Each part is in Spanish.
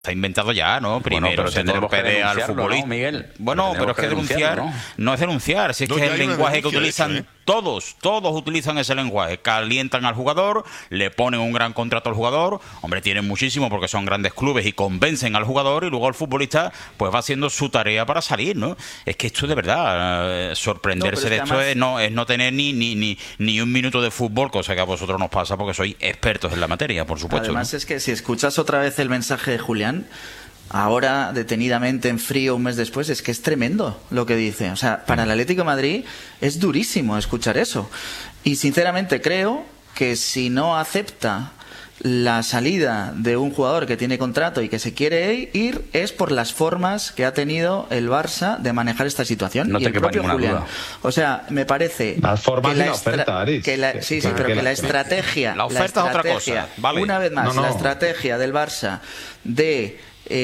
Está inventado ya, ¿no? Primero se torpedea al futbolista. ¿no, Miguel? Bueno, pero es que denunciar no es denunciar, si es que es el lenguaje que utilizan todos utilizan ese lenguaje. Calientan al jugador, le ponen un gran contrato al jugador, hombre, tienen muchísimo porque son grandes clubes y convencen al jugador y luego el futbolista pues va haciendo su tarea para salir, ¿no? Es que esto de verdad, sorprenderse de esto es no tener ni un minuto de fútbol, cosa que a vosotros nos pasa porque sois expertos en la materia, por supuesto. Además, ¿no? Es que si escuchas otra vez el mensaje de Julián, ahora detenidamente en frío un mes después, es que es tremendo lo que dice. O sea, para el Atlético de Madrid es durísimo escuchar eso. Y sinceramente creo que si no acepta la salida de un jugador que tiene contrato y que se quiere ir, es por las formas que ha tenido el Barça de manejar esta situación. No y te el propio Julián. Duda. O sea, me parece las formas que y la oferta, Aritz. Pero que la estrategia, la oferta es otra cosa, vale. Una vez más, la estrategia del Barça de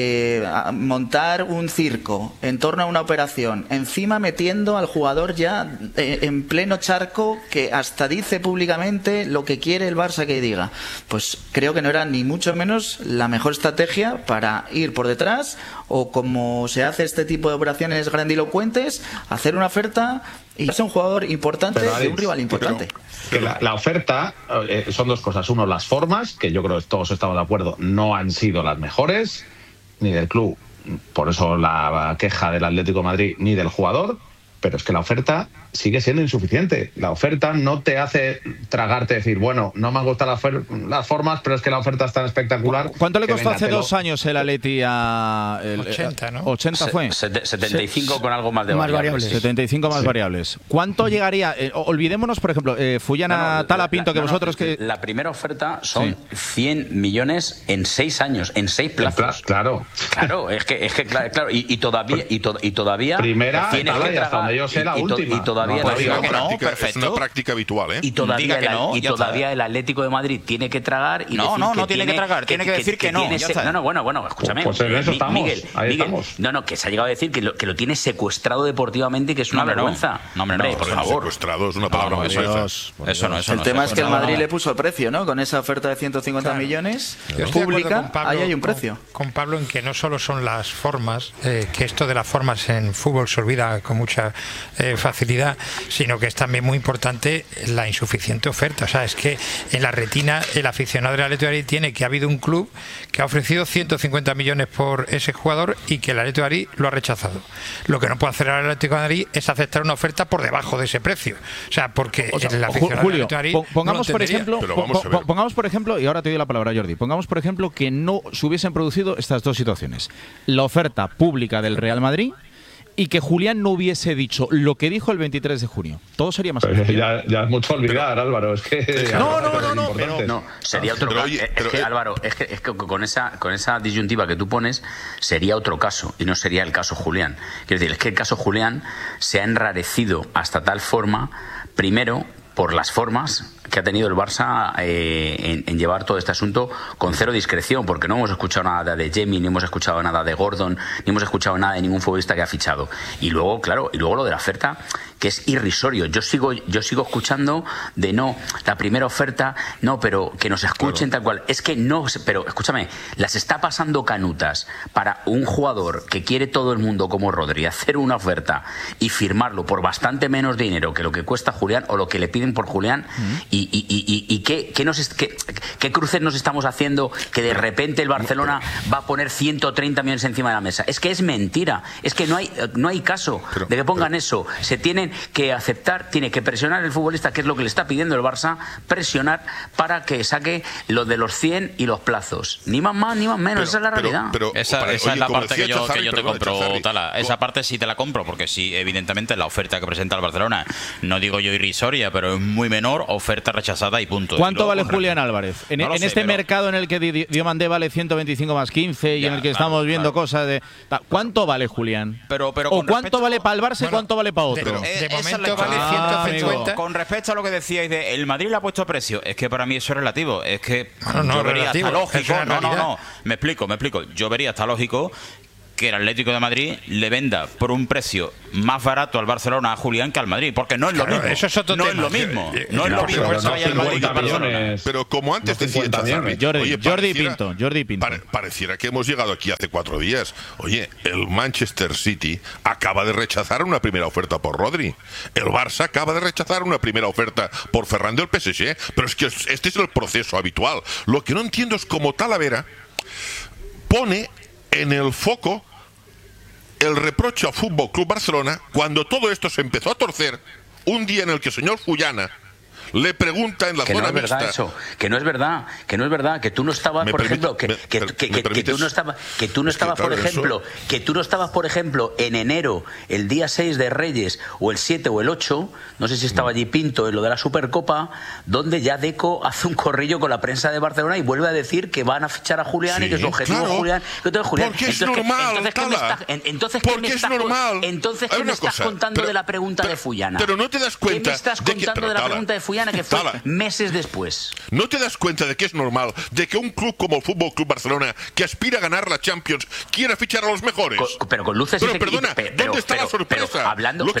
montar un circo en torno a una operación, encima metiendo al jugador ya en pleno charco, que hasta dice públicamente lo que quiere el Barça que diga, pues creo que no era ni mucho menos la mejor estrategia para ir por detrás, o como se hace este tipo de operaciones grandilocuentes, hacer una oferta y ser un jugador importante de un rival importante. Que la oferta son dos cosas. Uno, las formas, que yo creo que todos estamos de acuerdo, no han sido las mejores, ni del club, por eso la queja del Atlético de Madrid, ni del jugador, pero es que la oferta sigue siendo insuficiente. La oferta no te hace tragarte, decir, bueno, no me han gustado las formas, pero es que la oferta es tan espectacular. ¿Cuánto le costó hace 2 años el Atleti a... 80, ¿no? 80 fue. 75 con algo más de variables. 75 más variables. ¿Cuánto llegaría? Olvidémonos, por ejemplo, Fullana Talapinto, que vosotros... La primera oferta son 100 millones en 6 años, en 6 plazos. Claro, es que claro, y todavía primera, tienes que tragar, yo sé la última. Y todavía es una práctica habitual, ¿eh? Y todavía el Atlético de Madrid tiene que tragar y no tiene que tragar, tiene que decir que no. Bueno, escúchame. Pues en eso estamos. Miguel, estamos. No, que se ha llegado a decir que lo tiene secuestrado deportivamente, que es una vergüenza. No, por favor. Secuestrado es una palabra muy eso no. El tema es que el Madrid le puso el precio, ¿no? Con esa oferta de 150 millones pública, ahí hay un precio. Con Pablo, en que no solo son las formas, que esto de las formas en fútbol se olvida con mucha facilidad, sino que es también muy importante la insuficiente oferta. O sea, es que en la retina el aficionado del Atlético de Madrid tiene que ha habido un club que ha ofrecido 150 millones por ese jugador y que el Atlético de Madrid lo ha rechazado. Lo que no puede hacer el Atlético de Madrid es aceptar una oferta por debajo de ese precio. O sea, porque el aficionado Julio, del Atlético de Madrid pongamos por ejemplo, y ahora te doy la palabra, Jordi, pongamos por ejemplo que no se hubiesen producido estas dos situaciones. La oferta pública del Real Madrid y que Julián no hubiese dicho lo que dijo el 23 de junio. Todo sería más sencillo. Ya es mucho olvidar, Álvaro. Es que no, sería otro caso. Álvaro, es que con esa disyuntiva que tú pones sería otro caso y no sería el caso Julián. Quiero decir, es que el caso Julián se ha enrarecido hasta tal forma, primero, por las formas que ha tenido el Barça en llevar todo este asunto con cero discreción, porque no hemos escuchado nada de Jemi, ni hemos escuchado nada de Gordon, ni hemos escuchado nada de ningún futbolista que ha fichado. Y luego, claro, lo de la oferta, que es irrisorio. Yo sigo escuchando de la primera oferta, pero que nos escuchen tal cual. Es que no, pero escúchame, las está pasando canutas para un jugador que quiere todo el mundo como Rodri, hacer una oferta y firmarlo por bastante menos dinero que lo que cuesta Julián o lo que le piden por Julián. ¿Y qué cruces nos estamos haciendo que de repente el Barcelona va a poner 130 millones encima de la mesa? Es que es mentira, es que no hay caso de que pongan eso. Se tienen que aceptar, tiene que presionar el futbolista, que es lo que le está pidiendo el Barça, presionar para que saque lo de los 100 y los plazos. Ni más ni más menos, esa es la realidad. Esa es la parte que yo te compro, Tala. Esa parte sí te la compro, porque sí, evidentemente la oferta que presenta el Barcelona, no digo yo irrisoria, pero es muy menor, oferta rechazada y punto. ¿Cuánto vale Julián Álvarez? En este mercado en el que Diomandé vale 125 más 15 y en el que estamos viendo cosas de... ¿Cuánto vale Julián? ¿O cuánto vale para el Barça y cuánto vale para otro? De momento vale 150. Con respecto a lo que decíais de el Madrid le ha puesto precio, es que para mí eso es relativo. Es que yo vería hasta lógico. Me explico. Yo vería hasta lógico que el Atlético de Madrid le venda por un precio más barato al Barcelona a Julián que al Madrid, porque no es lo mismo. Eso es otro tema. Es lo mismo. No es lo mismo que se vaya al Madrid que al Barcelona. Pero como antes decía Chazarri, Jordi Pinto. Pareciera que hemos llegado aquí hace 4 días. Oye, el Manchester City acaba de rechazar una primera oferta por Rodri. El Barça acaba de rechazar una primera oferta por Ferran del PSG. Pero es que este es el proceso habitual. Lo que no entiendo es cómo Talavera pone en el foco el reproche al Fútbol Club Barcelona cuando todo esto se empezó a torcer un día en el que el señor Fullana le pregunta en la zona mixta. Que no es verdad, que tú no estabas, por ejemplo, que tú no estabas, por ejemplo, en enero, el día 6 de Reyes, o el 7 o el 8, no sé si estaba allí Pinto en lo de la Supercopa, donde ya Deco hace un corrillo con la prensa de Barcelona y vuelve a decir que van a fichar a Julián y que su objetivo es Julián. Porque es normal, entonces, ¿qué me estás contando de la pregunta de Fullana? Pero no te das cuenta. ¿Qué me estás contando de la pregunta de Fullana que fue meses después? ¿No te das cuenta de que es normal de que un club como el Fútbol Club Barcelona, que aspira a ganar la Champions, quiera fichar a los mejores? Pero con luces. Pero perdona, ¿dónde está la sorpresa?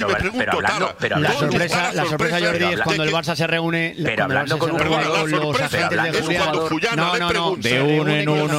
La sorpresa, Jordi, es cuando el Barça se reúne. Pero hablando con un jugador, cuando Fullana le pregunta. De uno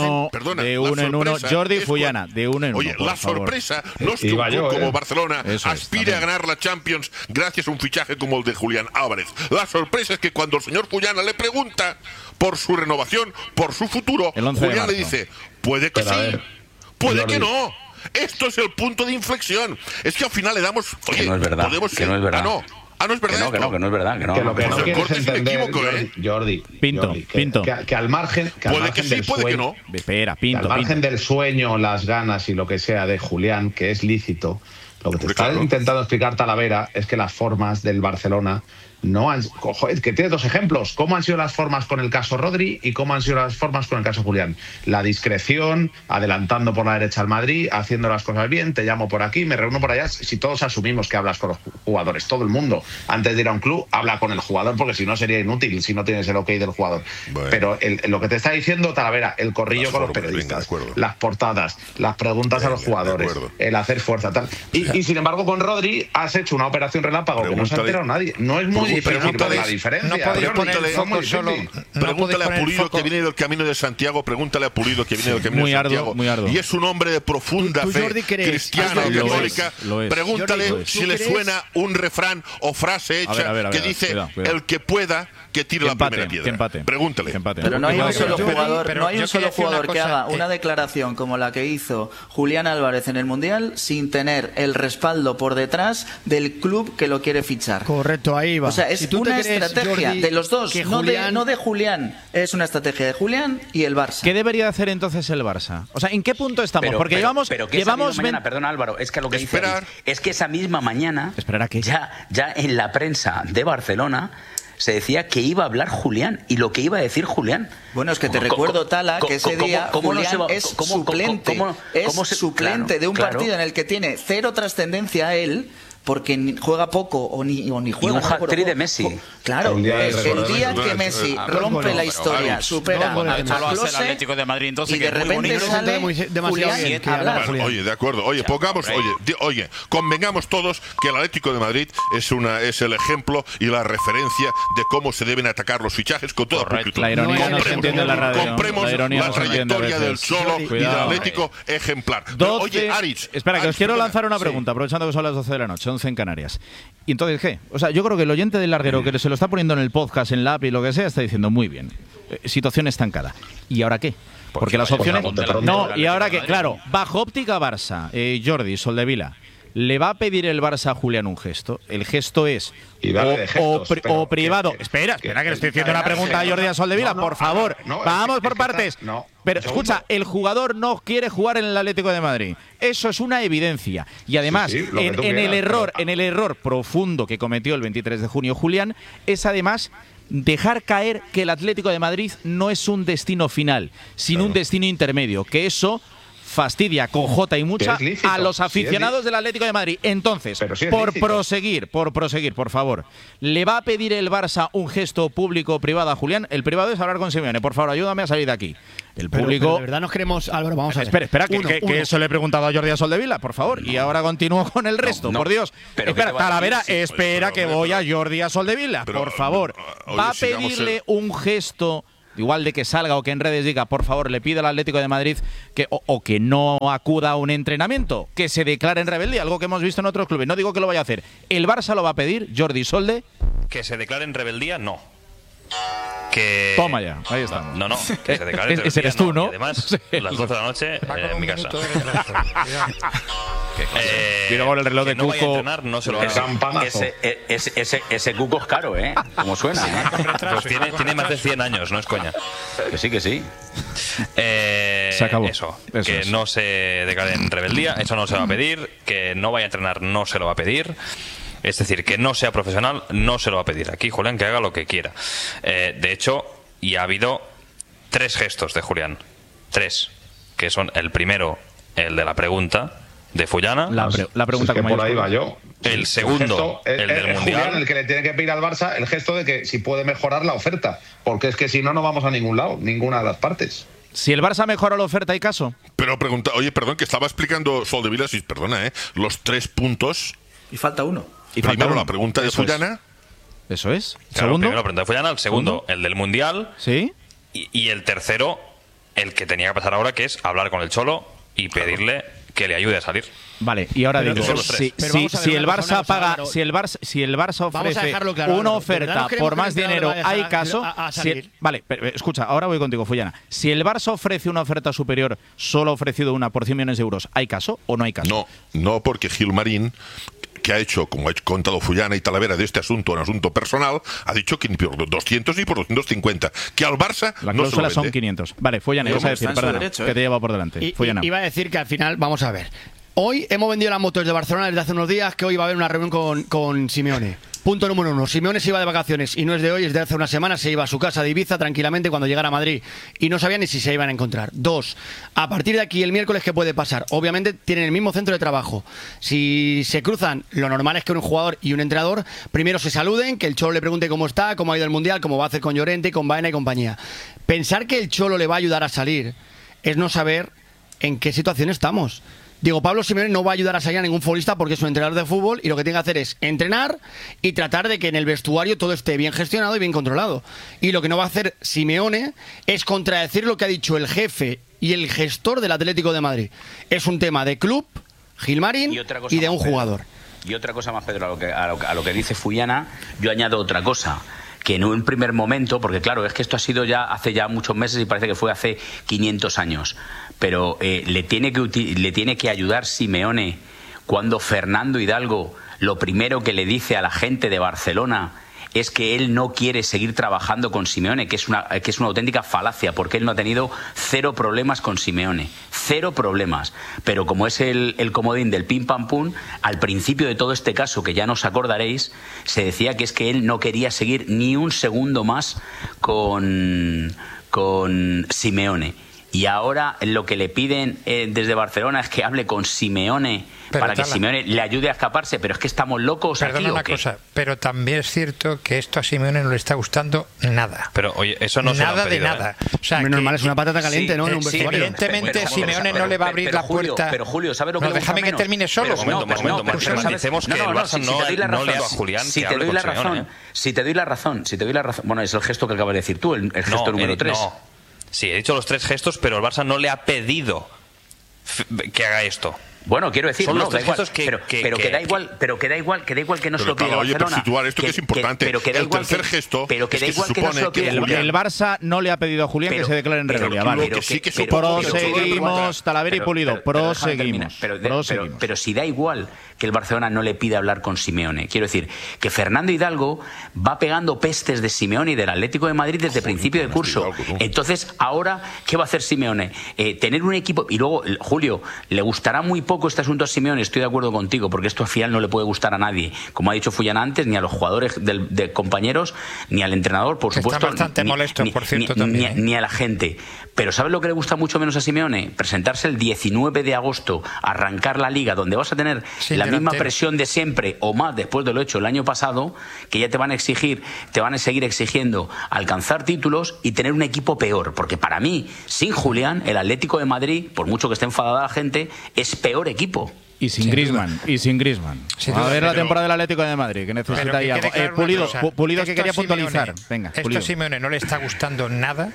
en uno. Jordi Fullana, de uno en uno. Oye, la sorpresa no es que un club como Barcelona aspire a ganar la Champions gracias a un fichaje como el de Julián Álvarez. La sorpresa es que cuando el señor Fullana le pregunta por su renovación, por su futuro, Julián le dice, puede que sí, puede que no. Esto es el punto de inflexión. Es que al final le damos... Oye, que no es verdad, que no es verdad. no es verdad. Que no es verdad. Que lo que no quieres entender, Jordi, Pinto. Que al margen... puede que sí, puede que no. Espera, Pinto. Al margen del sueño, las ganas y lo que sea de Julián, que es lícito, lo que te está intentando explicar Talavera es que las formas del Barcelona no han... Joder, que tiene 2 ejemplos. ¿Cómo han sido las formas con el caso Rodri y cómo han sido las formas con el caso Julián? La discreción, adelantando por la derecha al Madrid, haciendo las cosas bien, te llamo por aquí, me reúno por allá. Si todos asumimos que hablas con los jugadores, todo el mundo, antes de ir a un club, habla con el jugador, porque si no sería inútil si no tienes el ok del jugador. Bueno. Pero lo que te está diciendo Talavera, el corrillo con los periodistas, las portadas, las preguntas a los jugadores, el hacer fuerza, tal. Y sin embargo, con Rodri has hecho una operación relámpago que no se ha enterado nadie. No es muy pregúntale la diferencia. No podéis poner el foco solo. Pregúntale a Pulido, que viene del Camino de Santiago. Pregúntale a Pulido, que viene del Camino de Santiago. Muy arduo. Y es un hombre de profunda fe cristiana o católica. Pregúntale si le suena un refrán o frase hecha que dice: el que pueda, que tire la primera piedra. Pregúntale. Pero no hay un solo jugador que haga una declaración como la que hizo Julián Álvarez en el Mundial sin tener el respaldo por detrás del club que lo quiere fichar. Correcto, ahí va. O sea, es una estrategia de los dos, no de Julián. Es una estrategia de Julián y el Barça. ¿Qué debería hacer entonces el Barça? O sea, ¿en qué punto estamos? Porque llevamos mañana, perdona Álvaro, es que lo que dice es que esa misma mañana ya en la prensa de Barcelona se decía que iba a hablar Julián y lo que iba a decir Julián. Bueno, es que te recuerdo, Tala, que ese día Julián es suplente de un partido en el que tiene cero trascendencia él, porque juega poco o ni juega. Y un hat-trick de Messi. Claro, el día que Messi rompe la historia, supera a Klose, el Atlético de Madrid, entonces y de repente sale Julián a hablar. Oye, de acuerdo. Oye, convengamos todos que el Atlético de Madrid es el ejemplo y la referencia de cómo se deben atacar los fichajes con toda pulcritud. La ironía no se entiende en la radio. Compremos la trayectoria del Cholo y del Atlético ejemplar. Oye, Aritz, espera, que os quiero lanzar una pregunta, aprovechando que son las 12 de la noche, 11 en Canarias. ¿Y entonces qué? O sea, yo creo que el oyente del larguero que se lo está poniendo en el podcast, en la app y lo que sea, está diciendo muy bien. Situación estancada. ¿Y ahora qué? Porque las opciones... No, ¿y ahora qué? Claro, bajo óptica Barça, Jordi, Soldevila, ¿le va a pedir el Barça a Julián un gesto? El gesto es o privado. Espera, que le estoy haciendo una pregunta a Jordi a Soldevila, por favor. Vamos por partes. Pero escucha, el jugador no quiere jugar en el Atlético de Madrid. Eso es una evidencia. Y además, en el error profundo que cometió el 23 de junio Julián, es además dejar caer que el Atlético de Madrid no es un destino final, sino un destino intermedio, que eso fastidia con J y mucha a los aficionados del Atlético de Madrid. Entonces, por proseguir, por favor, ¿le va a pedir el Barça un gesto público o privado a Julián? El privado es hablar con Simeone. Por favor, ayúdame a salir de aquí. El público... Pero de verdad nos queremos... Álvaro, vamos a ver. Espera, que eso le he preguntado a Jordi Soldevila, por favor. Y ahora continúo con el resto, por Dios. Espera, Talavera, espera que voy a Jordi Soldevila, por favor. ¿Va a pedirle un gesto... igual de que salga o que en redes diga, por favor, le pido al Atlético de Madrid que o que no acuda a un entrenamiento, que se declare en rebeldía, algo que hemos visto en otros clubes? No digo que lo vaya a hacer. ¿El Barça lo va a pedir, Jordi Solde? Que se declare en rebeldía, no. Toma ya, ahí estamos. No, que se declare en rebeldía. Ese eres tú, ¿no? Y además, las 12 de la noche, en mi casa. Y luego el reloj de Cuco. No vaya a entrenar, no se lo va a hacer. Ese Cuco es caro, ¿eh? Como suena, ¿eh? Pues tiene más de 100 años, no es coña. Que sí. Se acabó. Eso que no se declare en rebeldía, eso no se va a pedir. Que no vaya a entrenar, no se lo va a pedir. Es decir, que no sea profesional, no se lo va a pedir. Aquí Julián que haga lo que quiera. De hecho, y ha habido 3 gestos de Julián. 3. Que son el primero, el de la pregunta de Fullana. La pregunta que por ahí va yo. El segundo, el del Mundial. Julián, el que le tiene que pedir al Barça el gesto de que si puede mejorar la oferta. Porque es que si no, no vamos a ningún lado, ninguna de las partes. Si el Barça mejora la oferta, ¿hay caso? Pero pregunta, oye, perdón, que estaba explicando Soldevila, perdona, los 3 puntos. Y falta uno. Primero la pregunta de Fullana. Eso es. Claro, ¿Segundo? Primero la pregunta de Fullana, el segundo, el del Mundial. Sí. Y el tercero, el que tenía que pasar ahora, que es hablar con el Cholo y pedirle que le ayude a salir. Vale, y ahora digo, si el Barça paga, si el Barça ofrece una oferta por más dinero, ¿hay caso? Vale, escucha, ahora voy contigo, Fullana. Si el Barça ofrece una oferta superior, solo ha ofrecido una por 100 millones de euros, ¿hay caso o no hay caso? No, porque Gilmarín, que ha hecho, como ha contado Fullana y Talavera, de este asunto, un asunto personal, ha dicho que ni por 200 ni por 250, que al Barça la no se lo vende. son 500. Vale, Fullana, ibas a decir, perdona, que te lleva por delante. Iba a decir que al final, vamos a ver, hoy hemos vendido las motos de Barcelona desde hace unos días, que hoy va a haber una reunión con Simeone. Punto número 1. Simeone se iba de vacaciones y no es de hoy, es de hace una semana. Se iba a su casa de Ibiza tranquilamente cuando llegara a Madrid y no sabía ni si se iban a encontrar. 2. A partir de aquí, el miércoles, ¿qué puede pasar? Obviamente tienen el mismo centro de trabajo. Si se cruzan, lo normal es que un jugador y un entrenador primero se saluden, que el Cholo le pregunte cómo está, cómo ha ido el Mundial, cómo va a hacer con Llorente, con Baena y compañía. Pensar que el Cholo le va a ayudar a salir es no saber en qué situación estamos. Digo, Pablo Simeone no va a ayudar a salir a ningún futbolista porque es un entrenador de fútbol y lo que tiene que hacer es entrenar y tratar de que en el vestuario todo esté bien gestionado y bien controlado. Y lo que no va a hacer Simeone es contradecir lo que ha dicho el jefe y el gestor del Atlético de Madrid. Es un tema de club, Gilmarín, y de un jugador. Y otra cosa más, Pedro, a lo que dice Fullana, yo añado otra cosa. Que en un primer momento, porque claro, es que esto ha sido ya hace ya muchos meses y parece que fue hace 500 años, pero le tiene que ayudar Simeone cuando Fernando Hidalgo lo primero que le dice a la gente de Barcelona es que él no quiere seguir trabajando con Simeone, que es una auténtica falacia, porque él no ha tenido 0 problemas con Simeone, 0 problemas. Pero como es el comodín del pim pam pum, al principio de todo este caso, que ya nos acordaréis, se decía que es que él no quería seguir ni un segundo más con Simeone. Y ahora lo que le piden desde Barcelona es que hable con Simeone para que Simeone le ayude a escaparse, pero es que estamos locos aquí. Perdona una cosa, pero también es cierto que esto a Simeone no le está gustando nada. Pero oye, eso no nada se lo han pedido, de nada. O sea, normal, es una patata caliente, ¿no? En un vestuario. Evidentemente Simeone no le va a abrir la puerta. Pero Julio, ¿sabes lo que le gusta déjame menos? que termine solo. Decimos que el Barça no le da a Julián que hable con Simeone. Si te doy la razón, bueno, es el gesto que acabas de decir tú, el gesto número 3. Sí, he dicho los 3 gestos, pero el Barça no le ha pedido que haga esto. Bueno, quiero decir, son los 3 gestos pero que da igual que no se lo pida Oye, pero Barcelona. situar esto que es importante. Pero que da igual el tercer gesto, pero que da igual que no se lo pida el Barça no le ha pedido a Julián que se declare en rebeldía. Vale. Proseguimos, Talavera y Pulido. Proseguimos. Pero si da igual que el Barcelona no le pida hablar con Simeone. Quiero decir, que Fernando Hidalgo va pegando pestes de Simeone y del Atlético de Madrid desde principio de curso. Entonces, ahora, ¿qué va a hacer Simeone? Tener un equipo. Y luego, Julio, le gustará muy poco poco este asunto a Simeone, estoy de acuerdo contigo, porque esto al final no le puede gustar a nadie, como ha dicho Fullán antes, ni a los jugadores de compañeros, ni al entrenador, por supuesto. Está bastante molesto, por cierto, también. Ni a la gente. Pero ¿sabes lo que le gusta mucho menos a Simeone? Presentarse el 19 de agosto, arrancar la Liga, donde vas a tener la misma presión de siempre, o más después de lo hecho el año pasado, que ya te van a seguir exigiendo alcanzar títulos y tener un equipo peor. Porque para mí, sin Julián, el Atlético de Madrid, por mucho que esté enfadada la gente, es peor equipo. Y sin Griezmann. A ver la temporada del Atlético de Madrid, que necesita ahí algo. Pulido que quería puntualizar. Venga, esto a Simeone no le está gustando nada.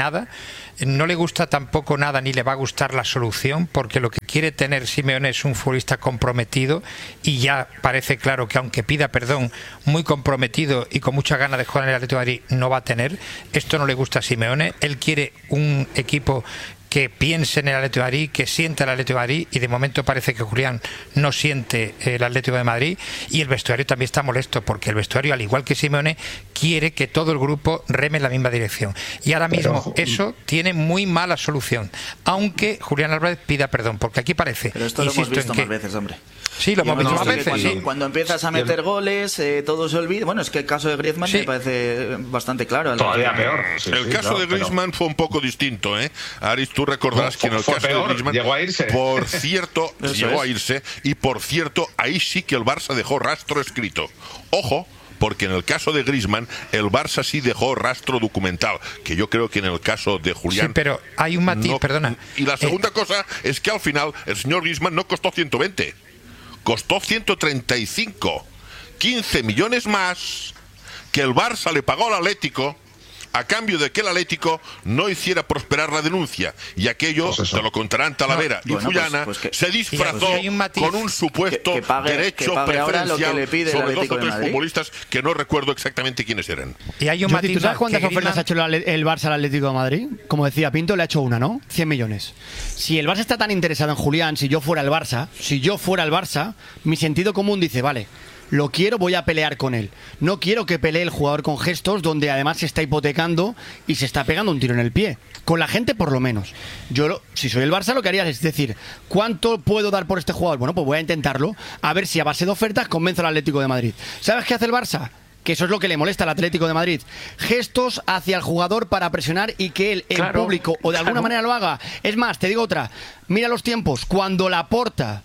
No le gusta tampoco nada, ni le va a gustar la solución, porque lo que quiere tener Simeone es un futbolista comprometido, y ya parece claro que aunque pida perdón, muy comprometido y con muchas ganas de jugar en el Atlético de Madrid, no va a tener. Esto no le gusta a Simeone. Él quiere un equipo que piense en el Atlético de Madrid, que sienta el Atlético de Madrid, y de momento parece que Julián no siente el Atlético de Madrid, y el vestuario también está molesto, porque el vestuario, al igual que Simeone, quiere que todo el grupo reme en la misma dirección, y ahora mismo eso tiene muy mala solución, aunque Julián Álvarez pida perdón, porque aquí parece, pero esto lo hemos visto más veces, hombre. Sí, lo hemos visto más veces. Cuando empiezas a meter goles, todo se olvida. Bueno, es que el caso de Griezmann me parece bastante claro. Todavía peor. El caso de Griezmann fue un poco distinto, ¿eh? Aris, tú recordarás que en el caso de Griezmann, llegó a irse. Por cierto, llegó a irse, y por cierto, ahí sí que el Barça dejó rastro escrito. Ojo, porque en el caso de Griezmann, el Barça sí dejó rastro documental, que yo creo que en el caso de Julián... Sí, pero hay un matiz, perdona. Y la segunda cosa es que al final el señor Griezmann no costó 120, costó 135, 15 millones más que el Barça le pagó al Atlético, a cambio de que el Atlético no hiciera prosperar la denuncia, y aquello, te lo contarán Talavera y Fullana, se disfrazó con un supuesto derecho preferencial sobre dos o tres futbolistas que no recuerdo exactamente quiénes eran. Y hay un matiz. ¿Tú sabes cuántas ofertas ha hecho el Barça al Atlético de Madrid? Como decía Pinto, le ha hecho una, ¿no? 100 millones. Si el Barça está tan interesado en Julián, si yo fuera el Barça, mi sentido común dice, vale, lo quiero, voy a pelear con él. No quiero que pelee el jugador con gestos donde además se está hipotecando y se está pegando un tiro en el pie. Con la gente, por lo menos. Si soy el Barça, lo que haría es decir, ¿cuánto puedo dar por este jugador? Bueno, pues voy a intentarlo, a ver si a base de ofertas convenzo al Atlético de Madrid. ¿Sabes qué hace el Barça? Que eso es lo que le molesta al Atlético de Madrid. Gestos hacia el jugador para presionar y que él, en público, o de alguna manera lo haga. Es más, te digo otra. Mira los tiempos. Cuando Laporta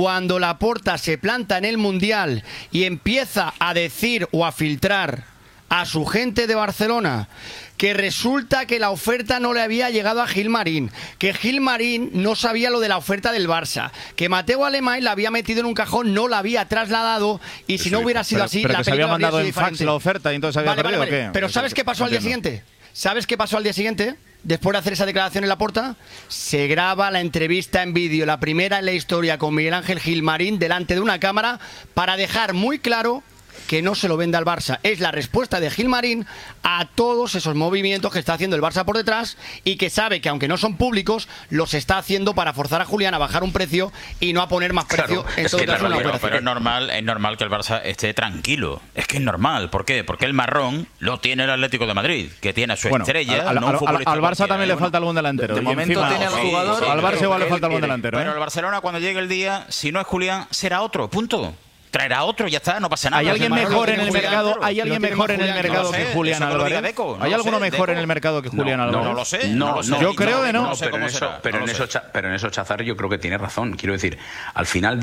se planta en el Mundial y empieza a decir o a filtrar a su gente de Barcelona que resulta que la oferta no le había llegado a Gilmarín, que Gilmarín no sabía lo de la oferta del Barça, que Mateu Alemany la había metido en un cajón, no la había trasladado, y si no hubiera sido así, pero la que se había mandado en fax la oferta y entonces había perdido, ¿o qué? Pero ¿sabes qué pasó al día siguiente? Después de hacer esa declaración en Laporta, se graba la entrevista en vídeo, la primera en la historia, con Miguel Ángel Gilmarín delante de una cámara, para dejar muy claro que no se lo venda al Barça. Es la respuesta de Gilmarín a todos esos movimientos que está haciendo el Barça por detrás, y que sabe que aunque no son públicos, los está haciendo para forzar a Julián a bajar un precio y no a poner más precio en todo caso. Pero es normal que el Barça esté tranquilo. Es que es normal. ¿Por qué? Porque el marrón lo tiene el Atlético de Madrid, que tiene a su estrella. Al Barça también le falta algún delantero. De momento tiene al jugador. Al Barça igual le falta algún delantero. Pero el Barcelona, cuando llegue el día, si no es Julián, será otro. Punto. Traerá otro, ya está, no pasa nada. ¿Hay alguien mejor en el mercado? ¿Hay alguien mejor en el mercado que Julián Álvarez? ¿Hay alguno mejor en el mercado que Julián Álvarez? No lo sé. Yo creo que no. Pero en eso Chazar yo creo que tiene razón. Quiero decir, al final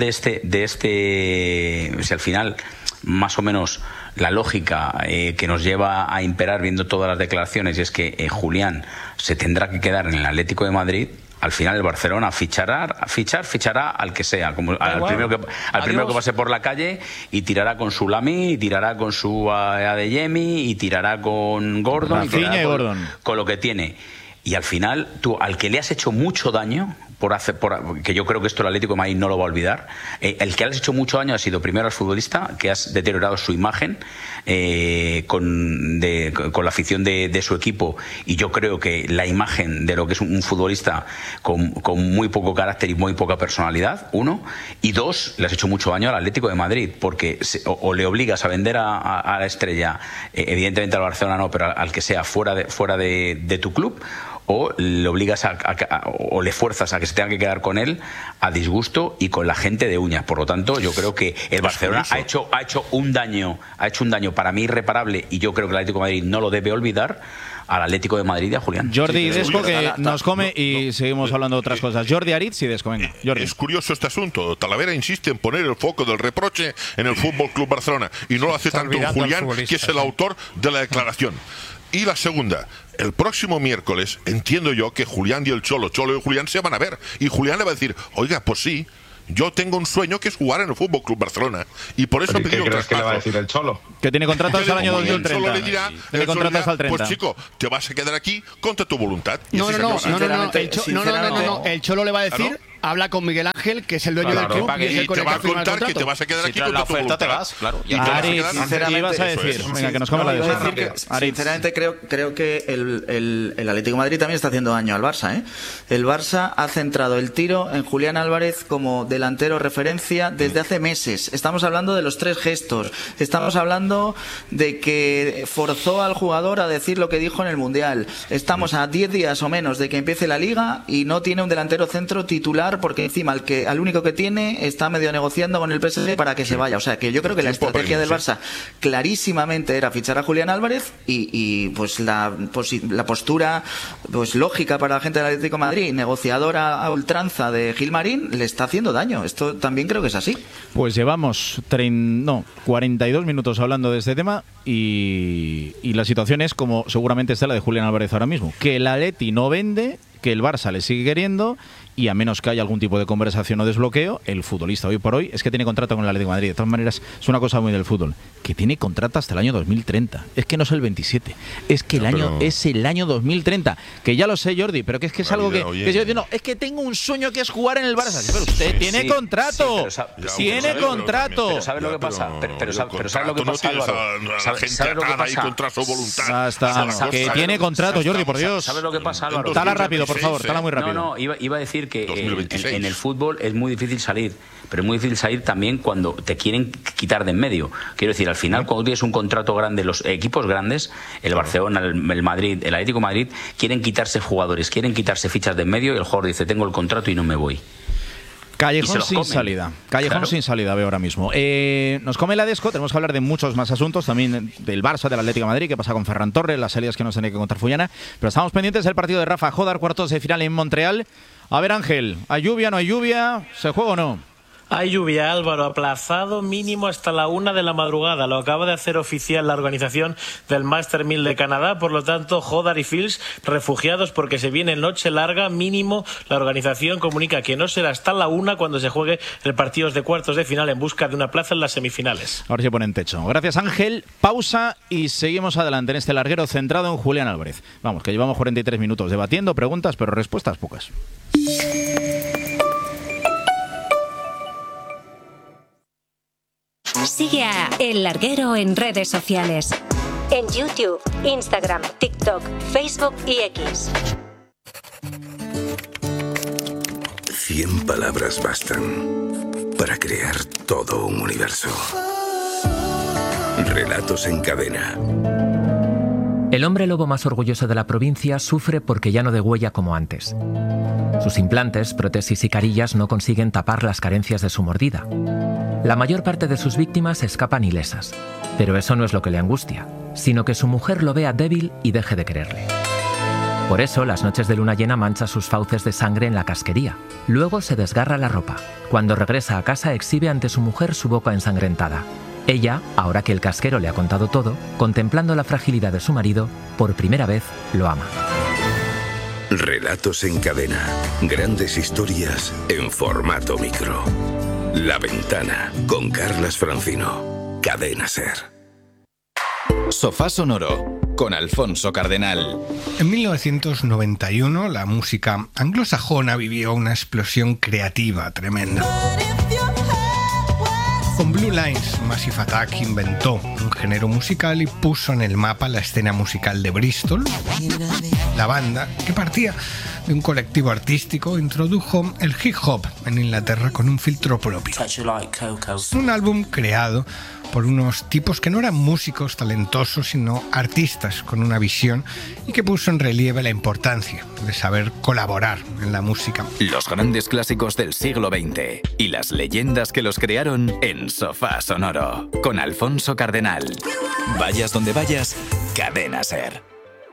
si al final más o menos la lógica que nos lleva a imperar viendo todas las declaraciones, y es que Julián se tendrá que quedar en el Atlético de Madrid, al final el Barcelona fichará al que sea, como al primero que pase por la calle, y tirará con su Lamy, y tirará con su Adeyemi, y tirará con Gordon, con lo que tiene. Y al final, tú, al que le has hecho mucho daño, que yo creo que esto el Atlético de Madrid no lo va a olvidar, el que le has hecho mucho daño ha sido primero al futbolista, que has deteriorado su imagen con la afición de su equipo, y yo creo que la imagen de lo que es un futbolista con muy poco carácter y muy poca personalidad, uno, y dos, le has hecho mucho daño al Atlético de Madrid, porque o le obligas a vender a la estrella, evidentemente al Barcelona no, pero al que sea fuera de tu club, o le obligas o le fuerzas a que se tenga que quedar con él a disgusto y con la gente de uñas. Por lo tanto, yo creo que el Barcelona ha hecho un daño para mí irreparable, y yo creo que el Atlético de Madrid no lo debe olvidar, al Atlético de Madrid y a Julián. Jordi Desco, que nos come, y seguimos hablando de otras cosas. Jordi Aritz y Desco, venga. Jordi. Es curioso este asunto. Talavera insiste en poner el foco del reproche en el Fútbol Club Barcelona, y no lo hace tanto Julián, que es el autor de la declaración. Y la segunda, el próximo miércoles entiendo yo que Julián y el Cholo y Julián se van a ver, y Julián le va a decir, oiga, pues sí, yo tengo un sueño que es jugar en el Fútbol Club Barcelona, y por eso he pedido ¿Qué crees que le va a decir el Cholo? Que tiene contrato hasta el año 2030. El Cholo le dirá, tiene contrato hasta el 30. Pues chico, te vas a quedar aquí contra tu voluntad. No, el Cholo le va a decir, habla con Miguel Ángel, que es el dueño del club, y es el con el que ha firmado el contrato. Que te vas a quedar aquí contra tu voluntad. Te vas, claro. Ari, ¿qué ibas a decir? Venga, que nos come la de sinceramente creo que el Atlético de Madrid también está haciendo daño al Barça, ¿eh? El Barça ha centrado el tiro en Julián Álvarez como delantero referencia desde hace meses. Estamos hablando de los 3 gestos. Estamos hablando de que forzó al jugador a decir lo que dijo en el Mundial. Estamos a 10 días o menos de que empiece la Liga y no tiene un delantero centro titular, porque encima al único que tiene está medio negociando con el PSG para que se vaya. O sea que yo creo que la estrategia del Barça clarísimamente era fichar a Julián Álvarez, y pues la postura pues lógica para la gente del Atlético de Madrid, negociadora a ultranza de Gilmarín, le está haciendo daño. Esto también creo que es así. Pues llevamos 42 minutos hablando de este tema, y la situación es como seguramente está la de Julián Álvarez ahora mismo, que el Atleti no vende, que el Barça le sigue queriendo, y a menos que haya algún tipo de conversación o desbloqueo, el futbolista hoy por hoy es que tiene contrato con el Atlético de Madrid. De todas maneras, es una cosa muy del fútbol, que tiene contrato hasta el año 2030. Es que no es el 27, es que es el año 2030. Que ya lo sé, Jordi, pero que es algo que yo digo, no, es que tengo un sueño que es jugar en el Barça. Sí, pero usted tiene contrato. Tiene contrato. Pero ¿sabes lo que pasa? Pero ¿sabes lo que pasa, Álvaro? ¿Sabes lo que pasa? Contra su voluntad. Que tiene contrato, Jordi, por Dios. ¿Sabes lo que pasa, Álvaro? Tala rápido, por favor, tala muy rápido. No, iba a decir que en el fútbol es muy difícil salir, pero es muy difícil salir también cuando te quieren quitar de en medio. Quiero decir, al final, cuando tienes un contrato grande, los equipos grandes, el Barcelona, el Madrid, el Atlético de Madrid, quieren quitarse jugadores, quieren quitarse fichas de en medio, y el jugador dice, tengo el contrato y no me voy. Callejón sin salida. Callejón sin salida veo ahora mismo. Nos come la Desco, tenemos que hablar de muchos más asuntos, también del Barça, del Atlético de Madrid, qué pasa con Ferran Torres, las salidas que nos tiene que contar Fullana, pero estamos pendientes del partido de Rafa Jodar, cuartos de final en Montreal. A ver, Ángel, ¿hay lluvia, no hay lluvia? ¿Se juega o no? Hay lluvia, Álvaro, aplazado mínimo hasta la 1 de la madrugada. Lo acaba de hacer oficial la organización del Master 1000 de Canadá. Por lo tanto, Jodar y Fields refugiados porque se viene noche larga. Mínimo, la organización comunica que no será hasta la 1 cuando se juegue el partido de cuartos de final en busca de una plaza en las semifinales. Ahora se pone en techo. Gracias, Ángel. Pausa y seguimos adelante en este larguero centrado en Julián Álvarez. Vamos, que llevamos 43 minutos debatiendo, preguntas, pero respuestas pocas. Sigue a El Larguero en redes sociales. En YouTube, Instagram, TikTok, Facebook y X. 100 palabras bastan para crear todo un universo. Relatos en cadena. El hombre lobo más orgulloso de la provincia sufre porque ya no degüella como antes. Sus implantes, prótesis y carillas no consiguen tapar las carencias de su mordida. La mayor parte de sus víctimas escapan ilesas, pero eso no es lo que le angustia, sino que su mujer lo vea débil y deje de quererle. Por eso, las noches de luna llena mancha sus fauces de sangre en la casquería. Luego se desgarra la ropa. Cuando regresa a casa exhibe ante su mujer su boca ensangrentada. Ella, ahora que el casquero le ha contado todo, contemplando la fragilidad de su marido, por primera vez lo ama. Relatos en cadena. Grandes historias en formato micro. La Ventana, con Carlas Francino. Cadena SER. Sofá Sonoro, con Alfonso Cardenal. En 1991, la música anglosajona vivió una explosión creativa tremenda. Con Blue Lines, Massive Attack inventó un género musical y puso en el mapa la escena musical de Bristol. La banda, que partía de un colectivo artístico, introdujo el hip hop en Inglaterra con un filtro propio. Un álbum creado por unos tipos que no eran músicos talentosos, sino artistas con una visión, y que puso en relieve la importancia de saber colaborar en la música. Los grandes clásicos del siglo XX y las leyendas que los crearon en Sofá Sonoro, con Alfonso Cardenal. Vayas donde vayas, Cadena SER.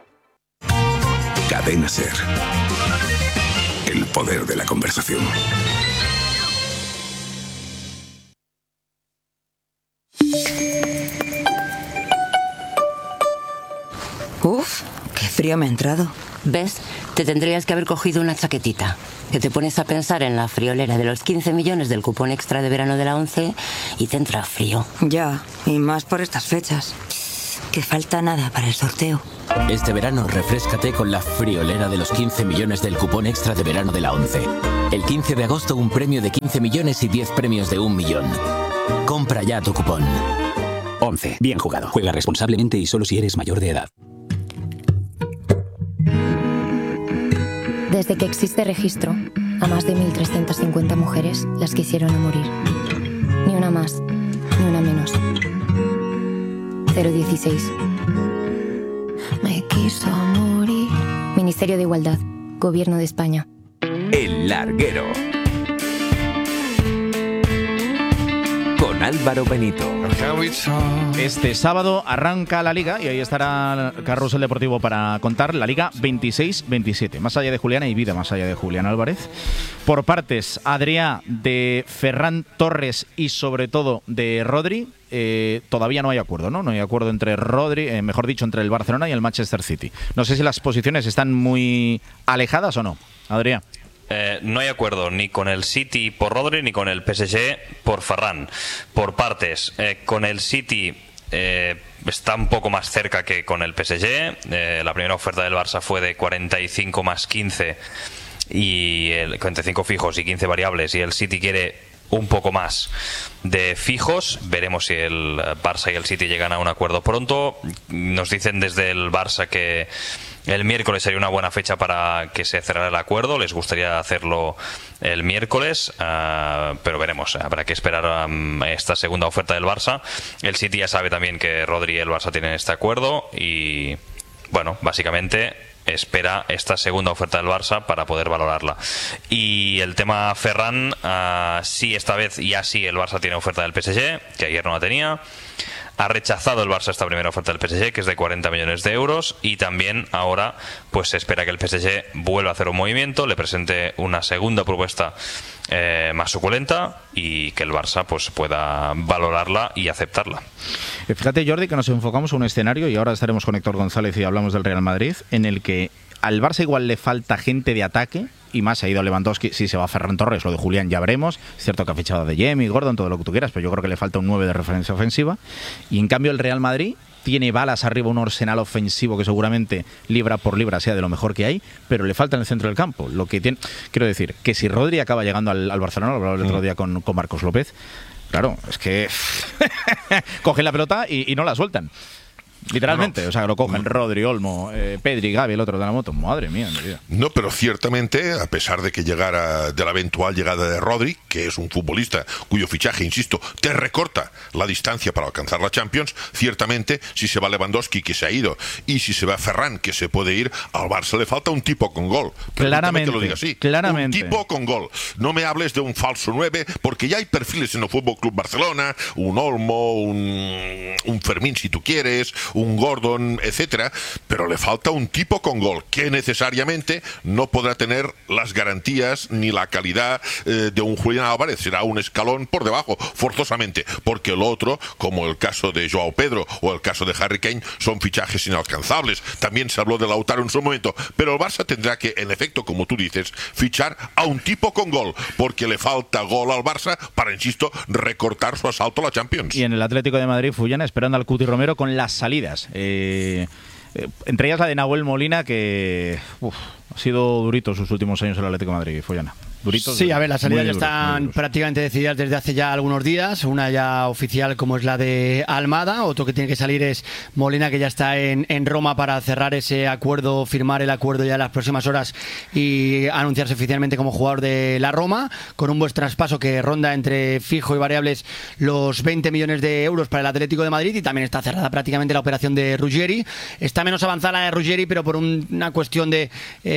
Cadena SER. El poder de la conversación. Uf, qué frío me ha entrado. ¿Ves? Te tendrías que haber cogido una chaquetita. Que te pones a pensar en la friolera de los 15 millones del cupón extra de verano de la ONCE y te entra frío. Ya, y más por estas fechas. Que falta nada para el sorteo. Este verano refréscate con la friolera de los 15 millones del cupón extra de verano de la ONCE. El 15 de agosto un premio de 15 millones y 10 premios de 1 millón. Compra ya tu cupón. ONCE. Bien jugado. Juega responsablemente y solo si eres mayor de edad. Desde que existe registro, a más de 1.350 mujeres las quisieron a morir. Ni una más, ni una menos. 016. Me quiso morir. Ministerio de Igualdad, Gobierno de España. El Larguero. Con Álvaro Benito. Este sábado arranca la Liga y ahí estará Carrusel Deportivo para contar la Liga 26-27. Más allá de Julián hay vida más allá de Julián Álvarez. Por partes, Adrià, de Ferran Torres y sobre todo de Rodri. Todavía no hay acuerdo, ¿no? No hay acuerdo entre Rodri, mejor dicho, entre el Barcelona y el Manchester City. No sé si las posiciones están muy alejadas o no. Adrià. No hay acuerdo ni con el City por Rodri ni con el PSG por Ferran. Por partes, con el City está un poco más cerca que con el PSG. La primera oferta del Barça fue de 45 más 15 y 45 fijos y 15 variables, y el City quiere un poco más de fijos. Veremos si el Barça y el City llegan a un acuerdo pronto. Nos dicen desde el Barça que el miércoles sería una buena fecha para que se cerrara el acuerdo. Les gustaría hacerlo el miércoles, pero veremos. Habrá que esperar a esta segunda oferta del Barça. El City ya sabe también que Rodri y el Barça tienen este acuerdo y, bueno, básicamente espera esta segunda oferta del Barça para poder valorarla. Y el tema Ferran, sí, esta vez ya sí el Barça tiene oferta del PSG, que ayer no la tenía. Ha rechazado el Barça esta primera oferta del PSG, que es de 40 millones de euros, y también ahora pues se espera que el PSG vuelva a hacer un movimiento, le presente una segunda propuesta más suculenta y que el Barça pues pueda valorarla y aceptarla. Fíjate, Jordi, que nos enfocamos en un escenario, y ahora estaremos con Héctor González y hablamos del Real Madrid, en el que al Barça igual le falta gente de ataque, y más, se ha ido Lewandowski, sí se va Ferran Torres, lo de Julián ya veremos. Es cierto que ha fichado de Jamie, Gordon, todo lo que tú quieras, pero yo creo que le falta un 9 de referencia ofensiva. Y en cambio el Real Madrid tiene balas arriba, un arsenal ofensivo que seguramente libra por libra sea de lo mejor que hay, pero le falta en el centro del campo. Lo que tiene, quiero decir, que si Rodri acaba llegando al Barcelona, lo hablaba el otro día con Marcos López, claro, es que cogen la pelota y no la sueltan. Literalmente, o sea, lo cogen Rodri, Olmo, Pedri, Gavi, el otro de la moto. Madre mía, mi vida. No, pero ciertamente, a pesar de que llegara de la eventual llegada de Rodri, que es un futbolista cuyo fichaje, insisto, te recorta la distancia para alcanzar la Champions, ciertamente, si se va Lewandowski, que se ha ido, y si se va Ferran, que se puede ir, al Barça le falta un tipo con gol. Claramente, que lo diga así. Claramente. Un tipo con gol. No me hables de un falso 9, porque ya hay perfiles en el Fútbol Club Barcelona, un Olmo, un Fermín, si tú quieres, un Gordon, etcétera, pero le falta un tipo con gol que necesariamente no podrá tener las garantías ni la calidad de un Julián Álvarez. Será un escalón por debajo, forzosamente, porque el otro, como el caso de Joao Pedro o el caso de Harry Kane, son fichajes inalcanzables. También se habló de Lautaro en su momento, pero el Barça tendrá que, en efecto, como tú dices, fichar a un tipo con gol, porque le falta gol al Barça para, insisto, recortar su asalto a la Champions. Y en el Atlético de Madrid, Fullana esperando al Cuti Romero con las salidas. Entre ellas la de Nahuel Molina, que ha sido durito sus últimos años en el Atlético de Madrid, Fullana. duritos. Sí, a ver, las salidas ya están prácticamente decididas desde hace ya algunos días. Una ya oficial, como es la de Almada. Otro que tiene que salir es Molina, que ya está en Roma para cerrar ese acuerdo, firmar el acuerdo ya en las próximas horas y anunciarse oficialmente como jugador de la Roma, con un buen traspaso que ronda entre fijo y variables los 20 millones de euros para el Atlético de Madrid. Y también está cerrada prácticamente la operación de Ruggeri. Está menos avanzada la de Ruggeri, pero por una cuestión de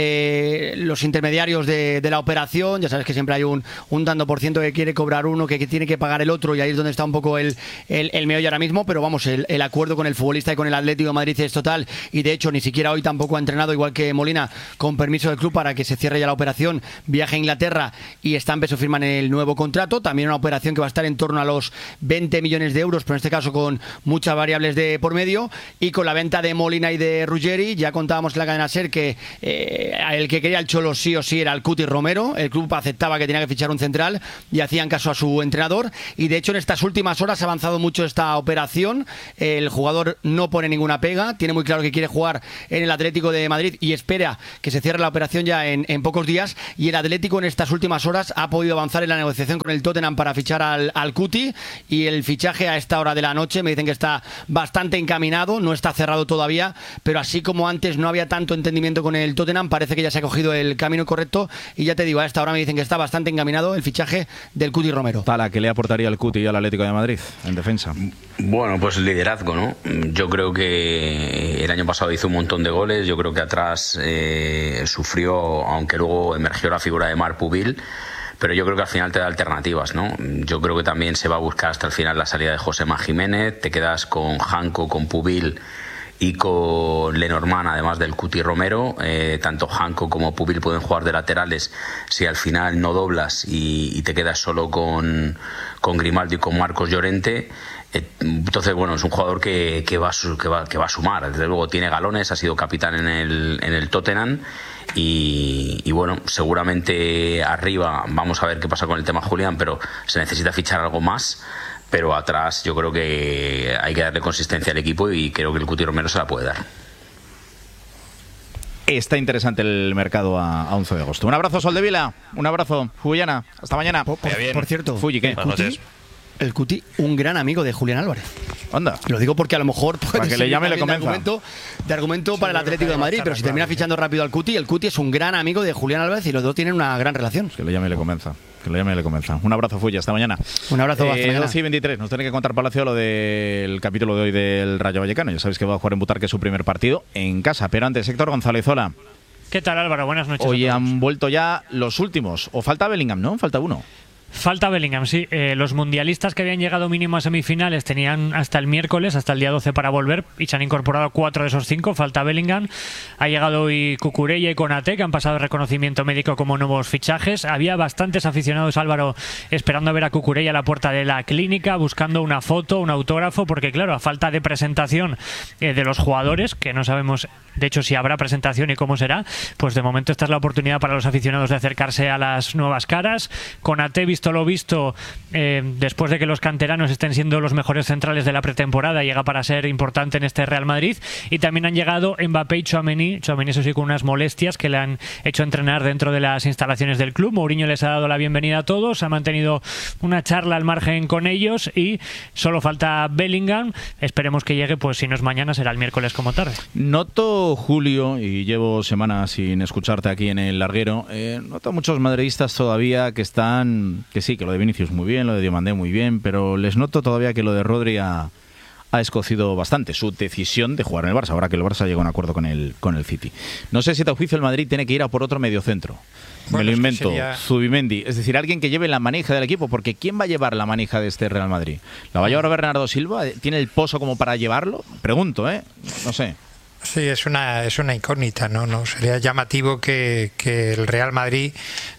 los intermediarios de la operación. Ya sabes que siempre hay un tanto por ciento que quiere cobrar uno, que tiene que pagar el otro, y ahí es donde está un poco el meollo ahora mismo. Pero vamos, el acuerdo con el futbolista y con el Atlético de Madrid es total, y de hecho ni siquiera hoy tampoco ha entrenado, igual que Molina, con permiso del club para que se cierre ya la operación. Viaje a Inglaterra y está en peso firma en el nuevo contrato. También una operación que va a estar en torno a los 20 millones de euros, pero en este caso con muchas variables de por medio. Y con la venta de Molina y de Ruggeri, ya contábamos en la cadena SER que el que quería el Cholo sí o sí era el Cuti Romero. El club aceptaba que tenía que fichar un central y hacían caso a su entrenador. Y de hecho en estas últimas horas ha avanzado mucho esta operación. El jugador no pone ninguna pega, tiene muy claro que quiere jugar en el Atlético de Madrid y espera que se cierre la operación ya en pocos días. Y el Atlético en estas últimas horas ha podido avanzar en la negociación con el Tottenham para fichar al Cuti, y el fichaje a esta hora de la noche me dicen que está bastante encaminado, no está cerrado todavía, pero así como antes no había tanto entendimiento con el Tottenham, parece que ya se ha cogido el camino correcto. Y ya te digo, a esta hora me dicen que está bastante encaminado el fichaje del Cuti Romero. ¿Tala qué le aportaría el Cuti al Atlético de Madrid en defensa? Bueno, pues liderazgo, ¿no? Yo creo que el año pasado hizo un montón de goles. Yo creo que atrás sufrió, aunque luego emergió la figura de Marc Pubil. Pero yo creo que al final te da alternativas, ¿no? Yo creo que también se va a buscar hasta el final la salida de Josema Jiménez. Te quedas con Janko, con Pubil y con Lenormand, además del Cuti Romero. Tanto Janko como Pubil pueden jugar de laterales si al final no doblas y te quedas solo con Grimaldo y con Marcos Llorente. Entonces, bueno, es un jugador que va a sumar. Desde luego tiene galones, ha sido capitán en el Tottenham. Y bueno, seguramente arriba vamos a ver qué pasa con el tema Julián, pero se necesita fichar algo más. Pero atrás yo creo que hay que darle consistencia al equipo y creo que el Cuti Romero se la puede dar. Está interesante el mercado a 11 de agosto. Un abrazo, Soldevila. Un abrazo, Fullana. Hasta mañana. Por cierto, Fulli, ¿qué? El Cuti, un gran amigo de Julián Álvarez. Anda. Lo digo porque a lo mejor para que le llame le convenza. De argumento para el Atlético de Madrid, pero si termina fichando rápido al Cuti, el Cuti es un gran amigo de Julián Álvarez y los dos tienen una gran relación. Que le llame y le convenza. Que le llame y le convenza. Un abrazo, Fulla. Hasta mañana. Un abrazo. Hasta mañana. 12 y 23. Nos tiene que contar Palacio lo del capítulo de hoy del Rayo Vallecano. Ya sabéis que va a jugar en Butarque su primer partido en casa. Pero antes, Héctor González, hola. ¿Qué tal, Álvaro? Buenas noches. Hoy han vuelto ya los últimos. O falta Bellingham, ¿no? Falta uno. Falta Bellingham, sí. Los mundialistas que habían llegado mínimo a semifinales tenían hasta el miércoles, hasta el día 12 para volver, y se han incorporado 4 de esos 5. Falta Bellingham. Ha llegado hoy Cucurella y Konaté, que han pasado el reconocimiento médico como nuevos fichajes. Había bastantes aficionados, Álvaro, esperando a ver a Cucurella a la puerta de la clínica, buscando una foto, un autógrafo, porque claro, a falta de presentación de los jugadores, que no sabemos de hecho si habrá presentación y cómo será, pues de momento esta es la oportunidad para los aficionados de acercarse a las nuevas caras. Konaté, visto lo visto, después de que los canteranos estén siendo los mejores centrales de la pretemporada, llega para ser importante en este Real Madrid. Y también han llegado Mbappé y Tchouaméni, eso sí, con unas molestias que le han hecho entrenar dentro de las instalaciones del club. Mourinho les ha dado la bienvenida a todos, ha mantenido una charla al margen con ellos y solo falta Bellingham. Esperemos que llegue, pues si no es mañana será el miércoles como tarde. Noto, Julio, y llevo semanas sin escucharte aquí en el larguero, noto a muchos madridistas todavía que están, que sí, que lo de Vinicius muy bien, lo de Diomandé muy bien, pero les noto todavía que lo de Rodri ha escocido bastante su decisión de jugar en el Barça, ahora que el Barça llega a un acuerdo con el City. No sé si a tu juicio el Madrid tiene que ir a por otro mediocentro. Me lo invento, Zubimendi, es decir, alguien que lleve la manija del equipo, porque ¿quién va a llevar la manija de este Real Madrid? ¿La va a llevar Bernardo Silva? ¿Tiene el pozo como para llevarlo? Pregunto, no sé. Sí, es una incógnita, ¿no? Sería llamativo que el Real Madrid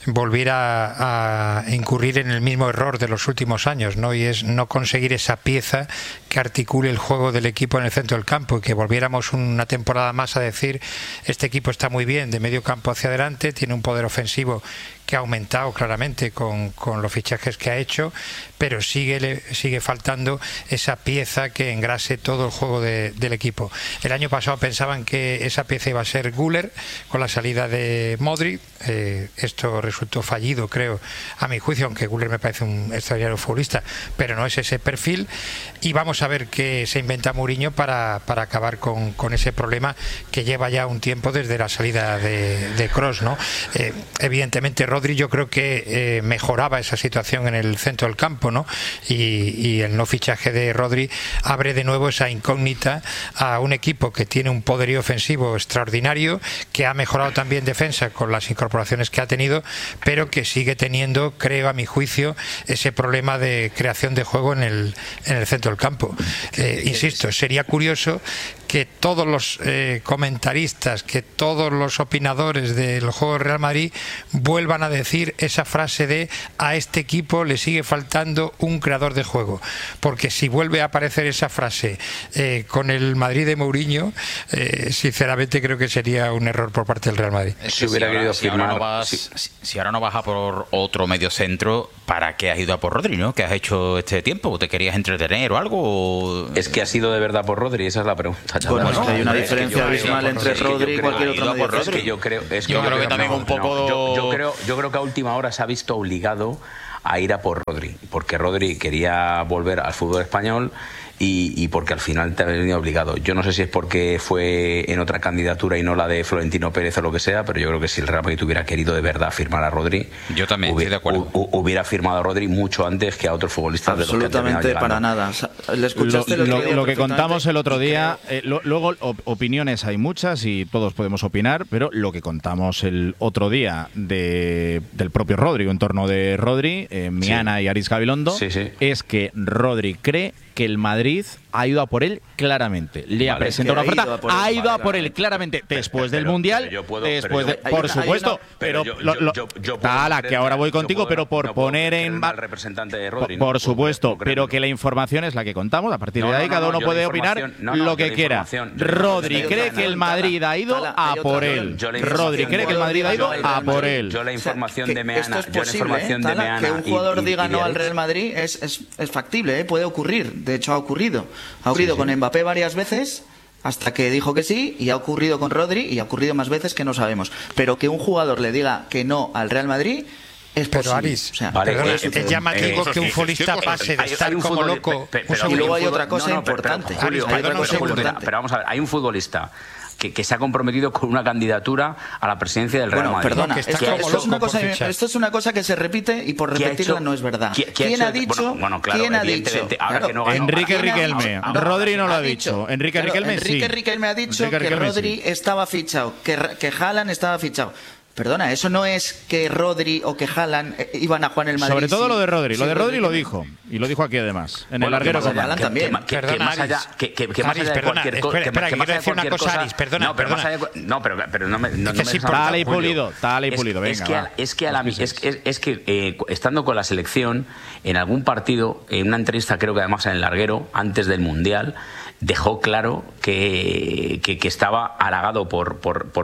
volviera a incurrir en el mismo error de los últimos años, ¿no? Y es no conseguir esa pieza que articule el juego del equipo en el centro del campo, y que volviéramos una temporada más a decir este equipo está muy bien de medio campo hacia adelante, tiene un poder ofensivo que que ha aumentado claramente con los fichajes que ha hecho, pero sigue faltando esa pieza que engrase todo el juego del equipo. El año pasado pensaban que esa pieza iba a ser Güler con la salida de Modric. Esto resultó fallido, creo, a mi juicio, aunque Güler me parece un extraordinario futbolista, pero no es ese perfil. Y vamos a ver qué se inventa Mourinho para acabar con ese problema que lleva ya un tiempo desde la salida de Kroos, ¿no? Evidentemente Rodri yo creo que mejoraba esa situación en el centro del campo, ¿no? Y el no fichaje de Rodri abre de nuevo esa incógnita a un equipo que tiene un poderío ofensivo extraordinario, que ha mejorado también defensa con las incorporaciones que ha tenido, pero que sigue teniendo, creo a mi juicio, ese problema de creación de juego en el centro del campo. Insisto, sería curioso que todos los comentaristas, que todos los opinadores del juego del Real Madrid vuelvan a decir esa frase de a este equipo le sigue faltando un creador de juego, porque si vuelve a aparecer esa frase con el Madrid de Mourinho, sinceramente creo que sería un error por parte del Real Madrid. Si ahora no vas a por otro medio centro, ¿para qué has ido a por Rodri, no? ¿Qué has hecho este tiempo? ¿Te querías entretener o algo? Es que ha sido de verdad por Rodri, esa es la pregunta. Bueno, es que hay una diferencia abismal entre Rodri y cualquier otro medio centro. Yo creo que también un poco... Yo creo que a última hora se ha visto obligado a ir a por Rodri, porque Rodri quería volver al fútbol español y porque al final te ha venido obligado. Yo no sé si es porque fue en otra candidatura y no la de Florentino Pérez o lo que sea, pero yo creo que si el Real Madrid hubiera querido de verdad firmar a Rodri, yo también estoy de acuerdo. Hubiera firmado a Rodri mucho antes que a otros futbolistas. Absolutamente de los que para nada. ¿Le escuchaste lo que contamos el otro día, luego opiniones hay muchas y todos podemos opinar, pero lo que contamos el otro día del propio Rodri, en torno de Rodri, Miana y Aritz Gabilondo, es que Rodri cree que el Madrid ha ido a por él claramente. Le ha presentado una oferta, ha ido a por él claramente después del Mundial, por supuesto, pero que ahora voy contigo, pero por poner en representante de Rodri, por supuesto, pero que la información es la que contamos, a partir de ahí cada uno puede opinar lo que quiera. Rodri cree que el Madrid ha ido a por él. Rodri cree que el Madrid ha ido a por él. Yo la información de Meana, esto es posible, que un jugador diga no al Real Madrid es factible, puede ocurrir. De hecho ha ocurrido con Mbappé varias veces hasta que dijo que sí, y ha ocurrido con Rodri y ha ocurrido más veces que no sabemos, pero que un jugador le diga que no al Real Madrid es posible. Aris, es llamativo que un futbolista pase de estar como loco. Y luego hay otra cosa importante. Pero vamos a ver, hay un futbolista que se ha comprometido con una candidatura a la presidencia del Real Madrid. Perdona, esto es una cosa que se repite y por repetirla no es verdad. ¿Quién ha dicho? Enrique Riquelme. Rodri no lo ha dicho. Enrique Riquelme sí. Enrique Riquelme ha dicho que Rodri estaba fichado, que Haaland estaba fichado. Perdona, eso no es que Rodri o que Haaland iban a jugar en el Madrid. Sobre todo lo de Rodri. Lo de Rodri lo dijo. Y lo dijo aquí además. En el larguero con Haaland también. Que más allá de cualquier cosa. Quiero decir una cosa, Aris, perdona. Pero no me Tal y pulido, venga. Es que estando con la selección, en algún partido, en una entrevista creo que además en el larguero, antes del Mundial, dejó claro que estaba halagado por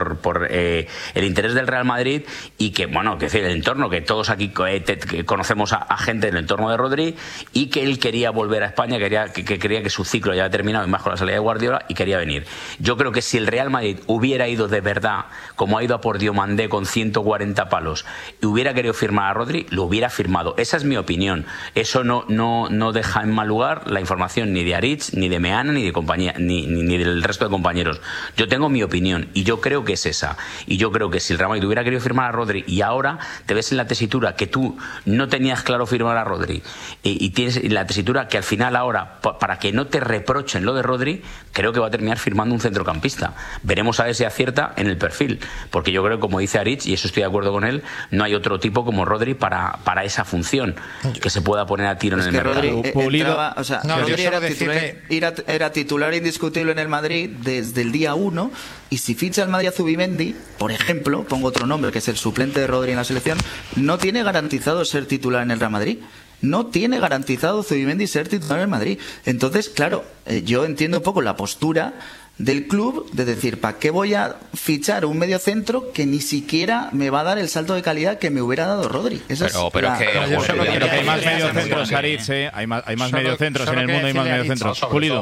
el interés del Real Madrid y que, el entorno, que todos aquí que conocemos a gente en el entorno de Rodri, y que él quería volver a España, que quería que su ciclo ya había terminado, y más con la salida de Guardiola, y quería venir. Yo creo que si el Real Madrid hubiera ido de verdad, como ha ido a por Diomandé con 140 palos, y hubiera querido firmar a Rodri, lo hubiera firmado. Esa es mi opinión. Eso no deja en mal lugar la información ni de Aritz, ni de Meana, ni de compañía, ni del resto de compañeros. Yo tengo mi opinión y yo creo que es esa. Y yo creo que si el Real Madrid hubiera querido firmar a Rodri y ahora te ves en la tesitura que tú no tenías claro firmar a Rodri y tienes en la tesitura que al final ahora, para que no te reprochen lo de Rodri, creo que va a terminar firmando un centrocampista. Veremos a ver si acierta en el perfil, porque yo creo que, como dice Aritz, y eso estoy de acuerdo con él, no hay otro tipo como Rodri para esa función que se pueda poner a tiro en el mercado. Rodri era titular indiscutible en el Madrid desde el día 1, y si ficha el Madrid a Zubimendi, por ejemplo, pongo otro nombre que es el suplente de Rodri en la selección, no tiene garantizado ser titular en el Real Madrid. No tiene garantizado Zubimendi ser titular en el Madrid. Entonces, claro, yo entiendo un poco la postura del club de decir, ¿para qué voy a fichar un mediocentro que ni siquiera me va a dar el salto de calidad que me hubiera dado Rodri? Pero que hay más mediocentros, Aritz, hay más mediocentros en el mundo, hay más mediocentros. Pulido.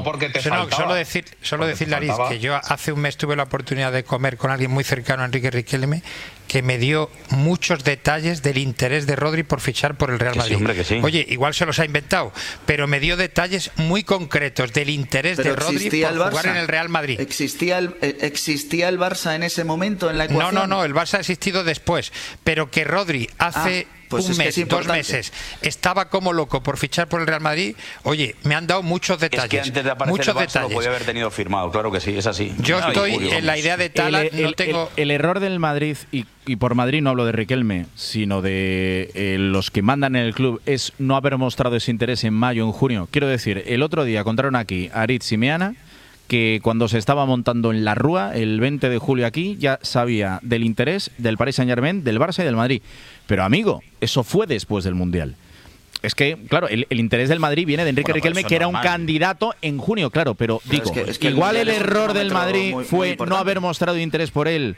Solo decirle, Aritz, que yo hace un mes tuve la oportunidad de comer con alguien muy cercano a Enrique Riquelme, que me dio muchos detalles del interés de Rodri por fichar por el Real Madrid. Oye, igual se los ha inventado, pero me dio detalles muy concretos del interés de Rodri por jugar en el Real Madrid. ¿Existía el Barça en ese momento en la ecuación? No, el Barça ha existido después, pero que Rodri hace un mes, 2 meses, estaba como loco por fichar por el Real Madrid. Oye, me han dado muchos detalles. Es que antes de aparecer el Barça lo podía haber tenido firmado, claro que sí, es así. Yo estoy en la idea de Tala, el error del Madrid, y por Madrid no hablo de Riquelme, sino de los que mandan en el club, es no haber mostrado ese interés en mayo, en junio. Quiero decir, el otro día contaron aquí a Aritz y Meana que cuando se estaba montando en la Rúa, el 20 de julio aquí, ya sabía del interés del Paris Saint-Germain, del Barça y del Madrid. Pero amigo, eso fue después del Mundial. Es que, claro, el interés del Madrid viene de Enrique Riquelme, que era un candidato en junio, claro, pero digo, es que igual el error del Madrid fue no haber mostrado interés por él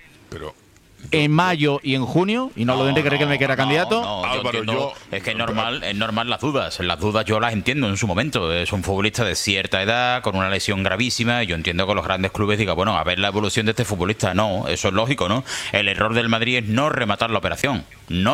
en mayo y en junio, y no lo de Enrique Riquelme, que era candidato. Álvaro, es que es normal las dudas. Las dudas yo las entiendo en su momento. Es un futbolista de cierta edad, con una lesión gravísima, y yo entiendo que los grandes clubes digan, bueno, a ver la evolución de este futbolista. No, eso es lógico, ¿no? El error del Madrid es no rematar la operación. ¿no?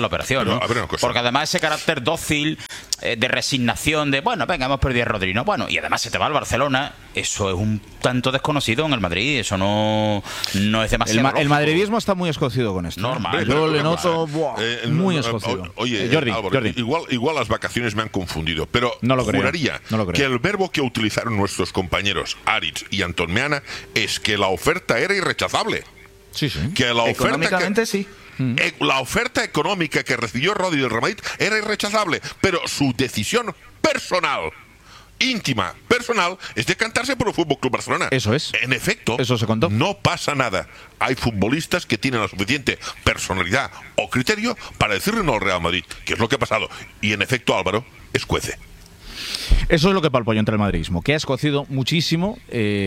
Porque además ese carácter dócil, de resignación, de bueno, venga, hemos perdido a Rodri, ¿no? Bueno, y además se te va al Barcelona, eso es un tanto desconocido en el Madrid, eso no es demasiado. El madridismo está muy escocido con esto. Normal. Yo le noto muy escocido. Oye, Jordi, Álvaro, igual las vacaciones me han confundido, pero no lo creo, juraría que el verbo que utilizaron nuestros compañeros Aritz y Antón Meana es que la oferta era irrechazable. Sí, sí. Que la económicamente sí. La oferta económica que recibió Rodri del Real Madrid era irrechazable, pero su decisión personal, íntima, personal, es decantarse por el Fútbol Club Barcelona. Eso es. En efecto, eso se contó. No pasa nada. Hay futbolistas que tienen la suficiente personalidad o criterio para decirle no al Real Madrid, que es lo que ha pasado. Y en efecto, Álvaro, escuece. Eso es lo que palpo yo entre el madridismo, que ha escocido muchísimo,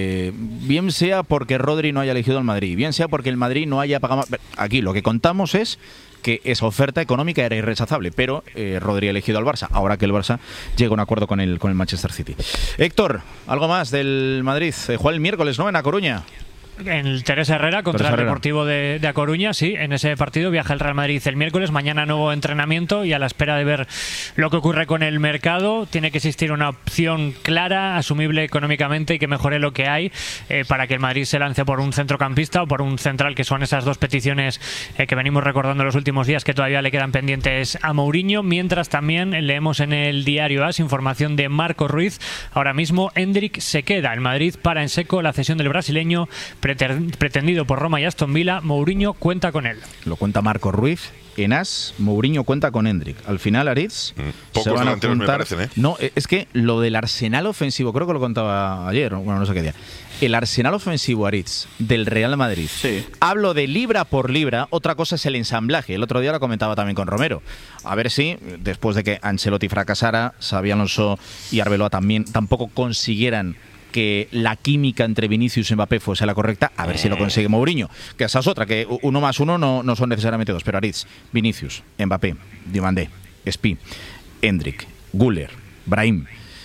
bien sea porque Rodri no haya elegido al Madrid, bien sea porque el Madrid no haya pagado. Aquí lo que contamos es que esa oferta económica era irrechazable, pero Rodri ha elegido al Barça, ahora que el Barça llega a un acuerdo con el Manchester City. Héctor, algo más del Madrid. Juega el miércoles, ¿no? En A Coruña. En el Teresa Herrera contra el Deportivo de A Coruña, sí, en ese partido viaja el Real Madrid el miércoles, mañana nuevo entrenamiento y a la espera de ver lo que ocurre con el mercado, tiene que existir una opción clara, asumible económicamente y que mejore lo que hay para que el Madrid se lance por un centrocampista o por un central, que son esas dos peticiones que venimos recordando los últimos días que todavía le quedan pendientes a Mourinho, mientras también leemos en el diario AS información de Marco Ruiz, ahora mismo Endrick se queda, el Madrid para en seco la cesión del brasileño pretendido por Roma y Aston Villa. Mourinho cuenta con él. Lo cuenta Marco Ruiz. En AS, Mourinho cuenta con Endrick. Al final, Aritz, pocos delanteros me parecen, ¿eh? No, es que lo del arsenal ofensivo, creo que lo contaba ayer, bueno, no sé qué día. El arsenal ofensivo, Aritz, del Real Madrid. Sí. Hablo de libra por libra, otra cosa es el ensamblaje. El otro día lo comentaba también con Romero. A ver si, después de que Ancelotti fracasara, Xabi Alonso y Arbeloa tampoco consiguieran que la química entre Vinicius y Mbappé fuese la correcta, a ver si lo consigue Mourinho. Que esa es otra, que 1 más 1 no son necesariamente 2, pero Aritz, Vinicius, Mbappé, Diomandé, Spi, Endrick, Güler, Brahim.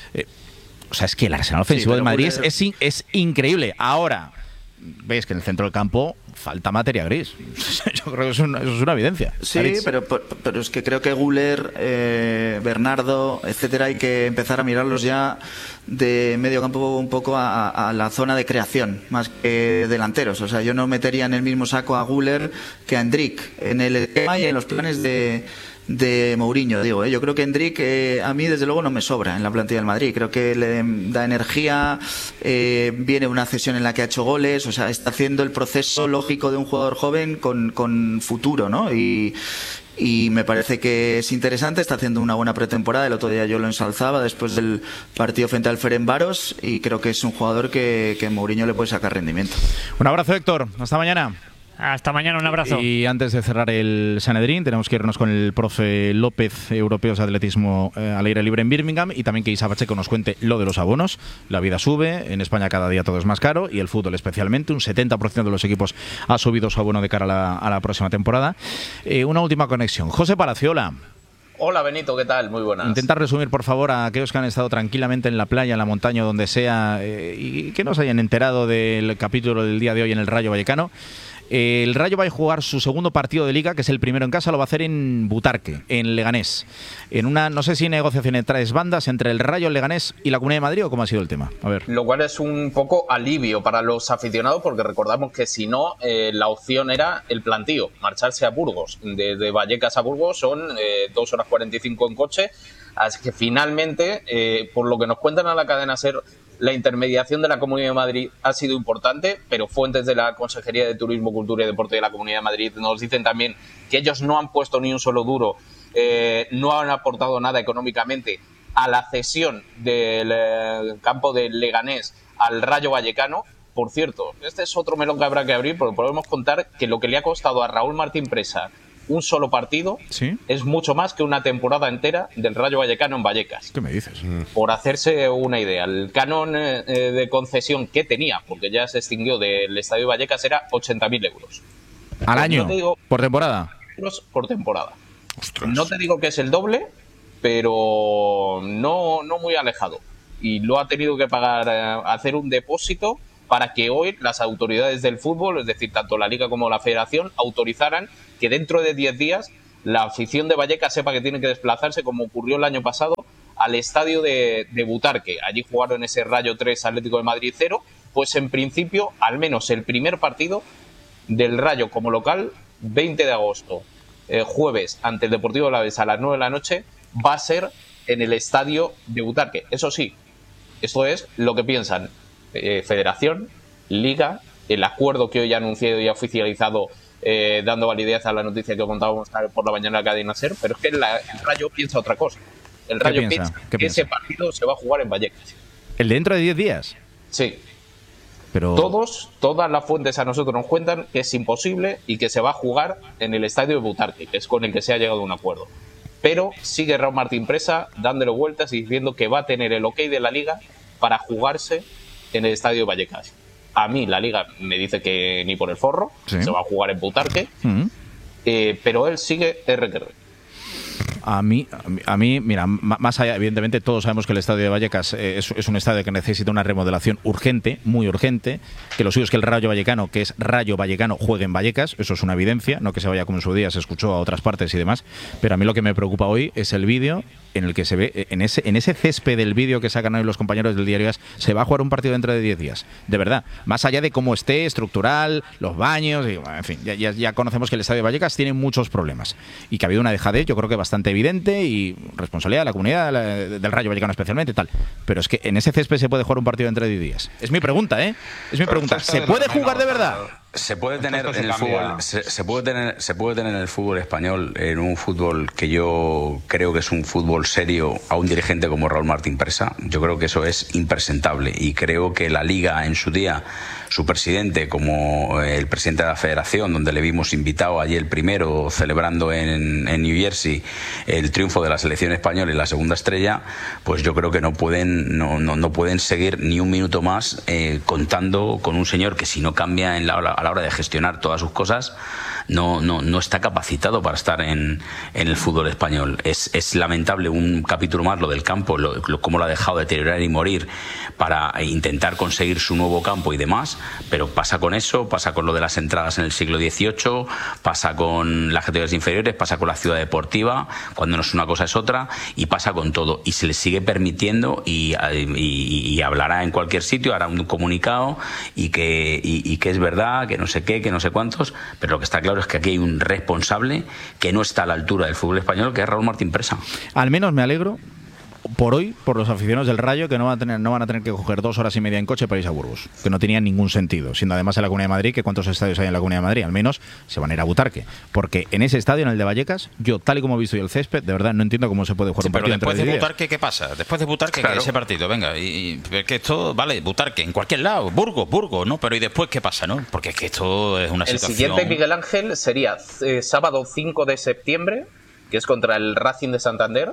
O sea, es que el arsenal ofensivo de Madrid es increíble. Ahora, ves que en el centro del campo falta materia gris. Yo creo que eso es una evidencia. Sí, pero es que creo que Güler, Bernardo, etcétera, hay que empezar a mirarlos ya de medio campo un poco a la zona de creación, más que delanteros. O sea, yo no metería en el mismo saco a Güler que a Endrick en el esquema y en los planes de Mourinho, digo, yo creo que Endrick a mí desde luego no me sobra en la plantilla del Madrid, creo que le da energía, viene una cesión en la que ha hecho goles, o sea, está haciendo el proceso lógico de un jugador joven con futuro, ¿no? Y me parece que es interesante, está haciendo una buena pretemporada, el otro día yo lo ensalzaba después del partido frente al Ferencváros y creo que es un jugador que Mourinho le puede sacar rendimiento. Un abrazo, Héctor, hasta mañana. Hasta mañana, un abrazo. Y antes de cerrar el Sanedrín, tenemos que irnos con el profe López, europeos de atletismo al aire libre en Birmingham, y también que Isa Pacheco nos cuente lo de los abonos. La vida sube, en España cada día todo es más caro, y el fútbol especialmente. Un 70% de los equipos ha subido su abono de cara a la próxima temporada. Una última conexión. José Palaciola. Hola Benito, ¿qué tal? Muy buenas. Intenta resumir, por favor, a aquellos que han estado tranquilamente en la playa, en la montaña, donde sea, y que no se hayan enterado del capítulo del día de hoy en el Rayo Vallecano. El Rayo va a jugar su segundo partido de Liga, que es el primero en casa, lo va a hacer en Butarque, en Leganés. En una, no sé si negociación entre tres bandas, entre el Rayo, el Leganés y la Comunidad de Madrid, o cómo ha sido el tema. A ver. Lo cual es un poco alivio para los aficionados, porque recordamos que si no, la opción era el plantío, marcharse a Burgos. Desde Vallecas a Burgos son 2 horas 45 en coche. Así que finalmente, por lo que nos cuentan a la cadena SER, la intermediación de la Comunidad de Madrid ha sido importante, pero fuentes de la Consejería de Turismo, Cultura y Deporte de la Comunidad de Madrid nos dicen también que ellos no han puesto ni un solo duro, no han aportado nada económicamente a la cesión del campo de Leganés al Rayo Vallecano. Por cierto, este es otro melón que habrá que abrir, porque podemos contar que lo que le ha costado a Raúl Martín Presa un solo partido, ¿sí?, es mucho más que una temporada entera del Rayo Vallecano en Vallecas. ¿Qué me dices? Por hacerse una idea, el canon de concesión que tenía, porque ya se extinguió del Estadio Vallecas, era 80.000 euros. ¿Al año? No te digo, ¿por temporada? Por temporada. Ostras. No te digo que es el doble, pero no muy alejado. Y lo ha tenido que pagar, hacer un depósito para que hoy las autoridades del fútbol, es decir, tanto la Liga como la Federación, autorizaran que dentro de 10 días la afición de Vallecas sepa que tiene que desplazarse, como ocurrió el año pasado, al estadio de Butarque. Allí jugaron ese Rayo 3, Atlético de Madrid 0. Pues en principio, al menos el primer partido del Rayo como local, 20 de agosto, jueves, ante el Deportivo Alavés a las 9 de la noche, va a ser en el estadio de Butarque. Eso sí, esto es lo que piensan Federación, Liga, el acuerdo que hoy ha anunciado y ha oficializado, dando validez a la noticia que contábamos por la mañana en la cadena SER, pero es que el Rayo piensa otra cosa. El Rayo piensa que ese partido se va a jugar en Vallecas. ¿El de dentro de 10 días? Sí. Pero... Todas las fuentes a nosotros nos cuentan que es imposible y que se va a jugar en el estadio de Butarque, que es con el que se ha llegado a un acuerdo. Pero sigue Raúl Martín Presa dándole vueltas y diciendo que va a tener el ok de la Liga para jugarse en el estadio de Vallecas. A mí la Liga me dice que ni por el forro, ¿sí?, se va a jugar en Butarque, pero él sigue RQR. A mí, mira, más allá, evidentemente todos sabemos que el estadio de Vallecas es un estadio que necesita una remodelación urgente, muy urgente, que lo suyo es que el Rayo Vallecano, que es Rayo Vallecano, juegue en Vallecas, eso es una evidencia, no que se vaya como en su día se escuchó a otras partes y demás, pero a mí lo que me preocupa hoy es el vídeo en el que se ve, en ese césped del vídeo que sacan hoy los compañeros del diario AS, se va a jugar un partido dentro de 10 días, de verdad, más allá de cómo esté, estructural, los baños, y, en fin, ya conocemos que el estadio de Vallecas tiene muchos problemas y que ha habido una dejadez, yo creo que bastante evidente, y responsabilidad de la comunidad del Rayo Vallecano especialmente, tal, pero es que en ese césped se puede jugar un partido dentro de 10 días. Es mi pregunta, es mi pregunta. ¿Se puede jugar de verdad? Se puede tener en el fútbol, se puede tener en el fútbol español, en un fútbol que yo creo que es un fútbol serio, a un dirigente como Raúl Martín Presa. Yo creo que eso es impresentable, y creo que la Liga en su día, su presidente como el presidente de la Federación, donde le vimos invitado allí el primero celebrando en New Jersey el triunfo de la selección española y la segunda estrella, pues yo creo que no pueden seguir ni un minuto más contando con un señor que, si no cambia a la hora de gestionar todas sus cosas, no está capacitado para estar en el fútbol español. Es lamentable, un capítulo más lo del campo, cómo lo ha dejado deteriorar y morir para intentar conseguir su nuevo campo y demás, pero pasa con eso, pasa con lo de las entradas en el siglo XVIII, pasa con las categorías inferiores, pasa con la ciudad deportiva, cuando no es una cosa es otra, y pasa con todo, y se le sigue permitiendo, y hablará en cualquier sitio, hará un comunicado, y que es verdad, que no sé qué, que no sé cuántos, pero lo que está claro es que aquí hay un responsable que no está a la altura del fútbol español, que es Raúl Martín Presa. Al menos me alegro, por hoy, por los aficionados del Rayo, que no van a tener que coger 2 horas y media en coche para irse a Burgos, que no tenía ningún sentido, siendo además en la Comunidad de Madrid, que cuántos estadios hay en la Comunidad de Madrid, al menos se van a ir a Butarque, porque en ese estadio, en el de Vallecas, yo tal y como he visto yo el césped, de verdad no entiendo cómo se puede jugar un partido entre 10 días. Después de Butarque, ¿qué pasa? Después de Butarque, claro. Ese partido, venga, y que esto, vale, Butarque, en cualquier lado, Burgos, ¿no? Pero ¿y después qué pasa, no? Porque es que esto es una situación... El siguiente, Miguel Ángel, sería sábado 5 de septiembre, que es contra el Racing de Santander,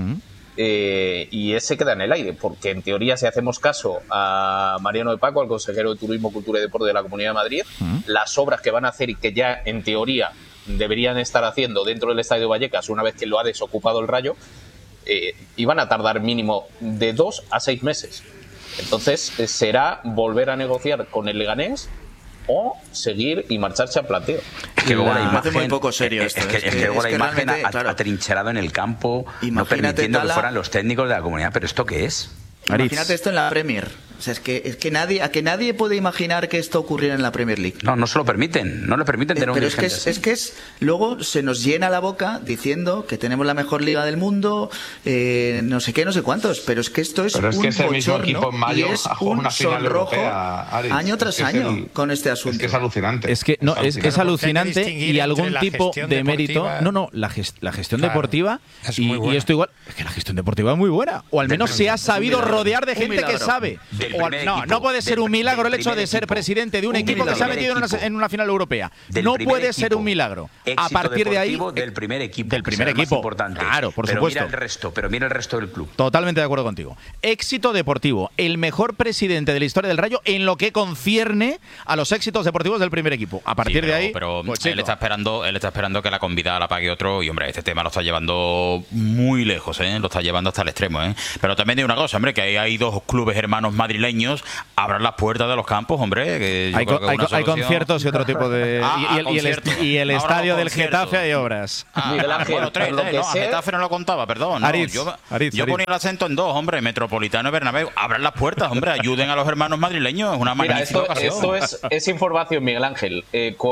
y ese queda en el aire, porque en teoría, si hacemos caso a Mariano de Paco, al consejero de Turismo, Cultura y Deporte de la Comunidad de Madrid, las obras que van a hacer y que ya en teoría deberían estar haciendo dentro del Estadio Vallecas, una vez que lo ha desocupado el Rayo, iban a tardar mínimo de 2 a 6 meses. Entonces será volver a negociar con el Leganés o seguir y marcharse a planteo. Es que luego la imagen, muy poco serio esto. Es que luego la imagen atrincherado en el campo, no permitiendo que fueran los técnicos de la comunidad. ¿Pero esto qué es? Imagínate esto en la Premier. O sea, es que nadie puede imaginar que esto ocurriera en la Premier League. No se lo permiten. No le permiten tener un dirigente. Luego se nos llena la boca diciendo que tenemos la mejor liga del mundo, no sé qué, no sé cuántos. Pero es que esto es un bochorno y es un sonrojo año tras año con este asunto. Es que es alucinante. Es alucinante y algún tipo de mérito. La gestión deportiva y esto igual. Es que la gestión deportiva es muy buena. O al menos se ha sabido rodear de gente que sabe. No puede ser un milagro el hecho de ser presidente de un equipo que se ha metido en una final europea. No puede ser un milagro. A partir de ahí, del primer equipo. Del primer equipo. Importante. Claro, por supuesto. Mira el resto del club. Totalmente de acuerdo contigo. Éxito deportivo. El mejor presidente de la historia del Rayo en lo que concierne a los éxitos deportivos del primer equipo. A partir de ahí. Pero pues, él está esperando que la convidada la pague otro. Y hombre, este tema lo está llevando muy lejos, ¿eh? Lo está llevando hasta el extremo, ¿eh? Pero también hay una cosa, hombre, que hay 2 clubes hermanos madrileños, abran las puertas de los campos, hombre. Que hay conciertos y otro tipo de... y el estadio del Getafe hay obras. Bueno, 3, a Getafe no lo contaba, perdón. Yo ponía el acento en 2, hombre, Metropolitano y Bernabéu. Abran las puertas, hombre, ayuden a los hermanos madrileños. Es una magnífica ocasión. Esto es información, Miguel Ángel.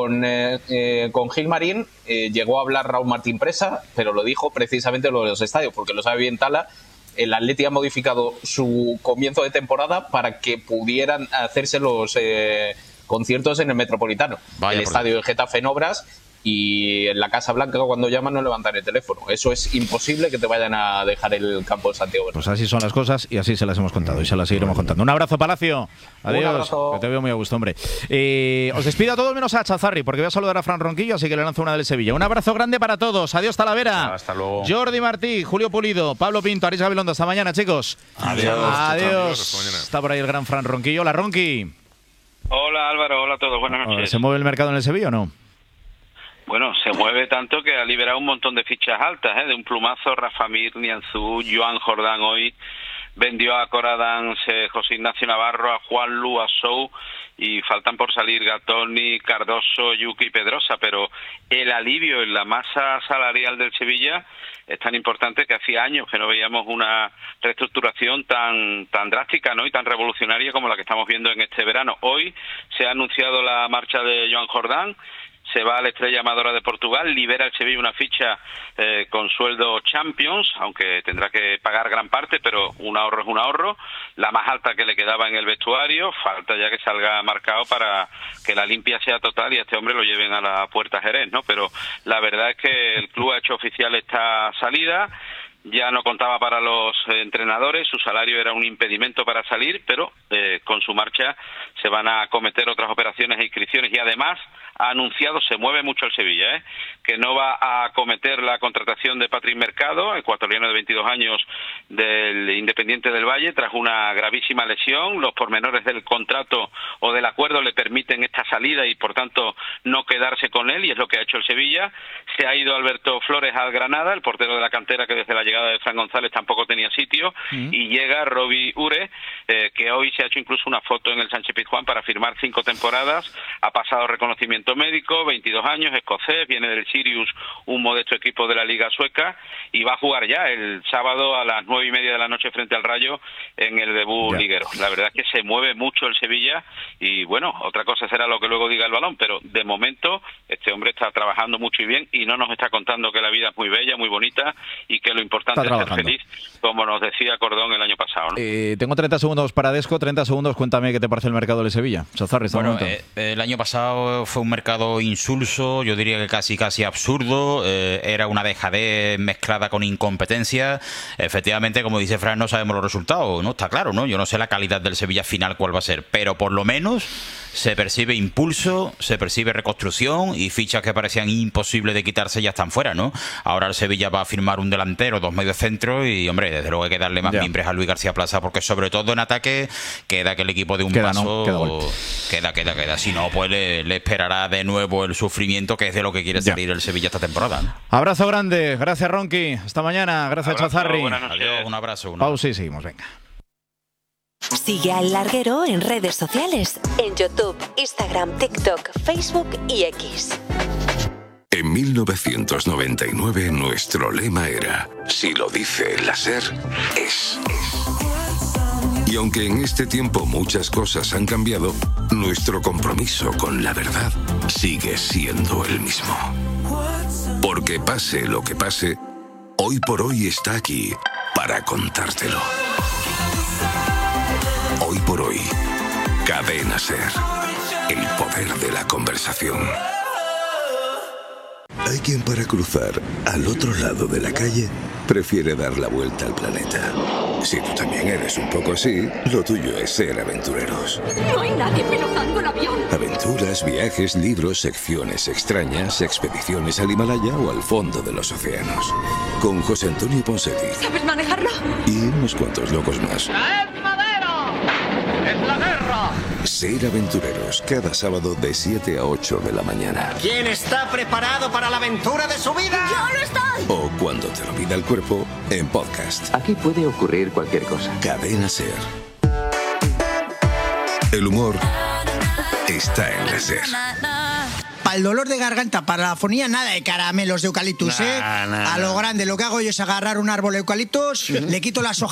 Con Gil Marín llegó a hablar Raúl Martín Presa, pero lo dijo precisamente lo de los estadios, porque lo sabe bien Tala. El Atleti ha modificado su comienzo de temporada para que pudieran hacerse los conciertos en el Metropolitano. El estadio del Getafe en obras y en la Casa Blanca cuando llaman no levantan el teléfono. Eso es imposible que te vayan a dejar el campo de Santiago. Pues así son las cosas y así se las hemos contado y se las seguiremos contando. Un abrazo, Palacio. Adiós. Un abrazo. Que te veo muy a gusto, hombre. Os despido a todos menos a Chazarri porque voy a saludar a Fran Ronquillo, así que le lanzo una del Sevilla. Un abrazo grande para todos. Adiós, Talavera. Hasta luego. Jordi Martí, Julio Pulido, Pablo Pinto, Aris Gabilondo. Hasta mañana, chicos. Adiós. Está por ahí el gran Fran Ronquillo. Hola, Ronqui. Hola, Álvaro. Hola a todos. Buenas noches. ¿Se mueve el mercado en el Sevilla o no? Bueno, se mueve tanto que ha liberado un montón de fichas altas, de un plumazo. Rafa Mir, Nianzú, Joan Jordán hoy vendió a Coradán, José Ignacio Navarro, a Juan Lu, a Sou, y faltan por salir Gatoni, Cardoso, Yuki y Pedrosa, pero el alivio en la masa salarial del Sevilla es tan importante que hacía años que no veíamos una reestructuración tan drástica, ¿no? Y tan revolucionaria como la que estamos viendo en este verano. Hoy se ha anunciado la marcha de Joan Jordán, se va a la Estrella Amadora de Portugal, libera el Sevilla una ficha con sueldo Champions, aunque tendrá que pagar gran parte, pero un ahorro es un ahorro, la más alta que le quedaba en el vestuario. Falta ya que salga marcado para que la limpia sea total y a este hombre lo lleven a la Puerta Jerez, ¿no? Pero la verdad es que el club ha hecho oficial esta salida. Ya no contaba para los entrenadores, su salario era un impedimento para salir, pero con su marcha se van a acometer otras operaciones e inscripciones y además ha anunciado, se mueve mucho el Sevilla, que no va a acometer la contratación de Patrick Mercado, ecuatoriano de 22 años del Independiente del Valle, tras una gravísima lesión. Los pormenores del contrato o del acuerdo le permiten esta salida y por tanto no quedarse con él, y es lo que ha hecho el Sevilla. Se ha ido Alberto Flores al Granada, el portero de la cantera que desde la llegada de Fran González tampoco tenía sitio, y llega Robbie Ure, que hoy se ha hecho incluso una foto en el Sánchez Pizjuán para firmar 5 temporadas, ha pasado reconocimiento departamento médico, 22 años, escocés, viene del Sirius, un modesto equipo de la Liga Sueca, y va a jugar ya el sábado a las 9:30 de la noche frente al Rayo en el debut liguero. La verdad es que se mueve mucho el Sevilla y bueno, otra cosa será lo que luego diga el balón, pero de momento este hombre está trabajando mucho y bien y no nos está contando que la vida es muy bella, muy bonita y que lo importante es ser feliz, como nos decía Cordón el año pasado, ¿no? Tengo 30 segundos para Desco, 30 segundos, cuéntame qué te parece el mercado de Sevilla. Chazarri, bueno, el año pasado fue un mercado insulso, yo diría que casi absurdo, era una dejadez mezclada con incompetencia. Efectivamente, como dice Fran, no sabemos los resultados, ¿no? Está claro, ¿no? Yo no sé la calidad del Sevilla final cuál va a ser, pero por lo menos se percibe impulso, se percibe reconstrucción y fichas que parecían imposibles de quitarse ya están fuera, ¿no? Ahora el Sevilla va a firmar un delantero, 2 mediocentros y, hombre, desde luego hay que darle más mimbres a Luis García Plaza porque sobre todo en ataque queda que el equipo de un paso queda. Si no, pues le esperará de nuevo el sufrimiento que es de lo que quiere salir el Sevilla esta temporada, ¿no? Abrazo grande, gracias Ronqui, hasta mañana, gracias Chazarri. Adiós, un abrazo. Pausa y seguimos, venga. Sigue al Larguero en redes sociales, en YouTube, Instagram, TikTok, Facebook y X. En 1999 nuestro lema era: si lo dice la SER, es. Y aunque en este tiempo muchas cosas han cambiado, nuestro compromiso con la verdad sigue siendo el mismo. Porque pase lo que pase, Hoy por Hoy está aquí para contártelo. Hoy por Hoy, Cadena SER, el poder de la conversación. Hay quien para cruzar al otro lado de la calle prefiere dar la vuelta al planeta. Si tú también eres un poco así, lo tuyo es ser aventureros. No hay nadie pilotando el avión. Aventuras, viajes, libros, secciones extrañas, expediciones al Himalaya o al fondo de los océanos. Con José Antonio Ponseti. ¿Sabes manejarlo? Y unos cuantos locos más. ¡Es madera! ¡Es la guerra! Ser aventureros cada sábado de 7 a 8 de la mañana. ¿Quién está preparado para la aventura de su vida? ¡Yo lo estoy! O cuando te lo pida el cuerpo, en podcast. Aquí puede ocurrir cualquier cosa. Cadena SER. El humor está en la SER. Para el dolor de garganta, para la afonía, nada de caramelos de eucaliptus, A lo grande, lo que hago yo es agarrar un árbol de eucaliptus, le quito las hojas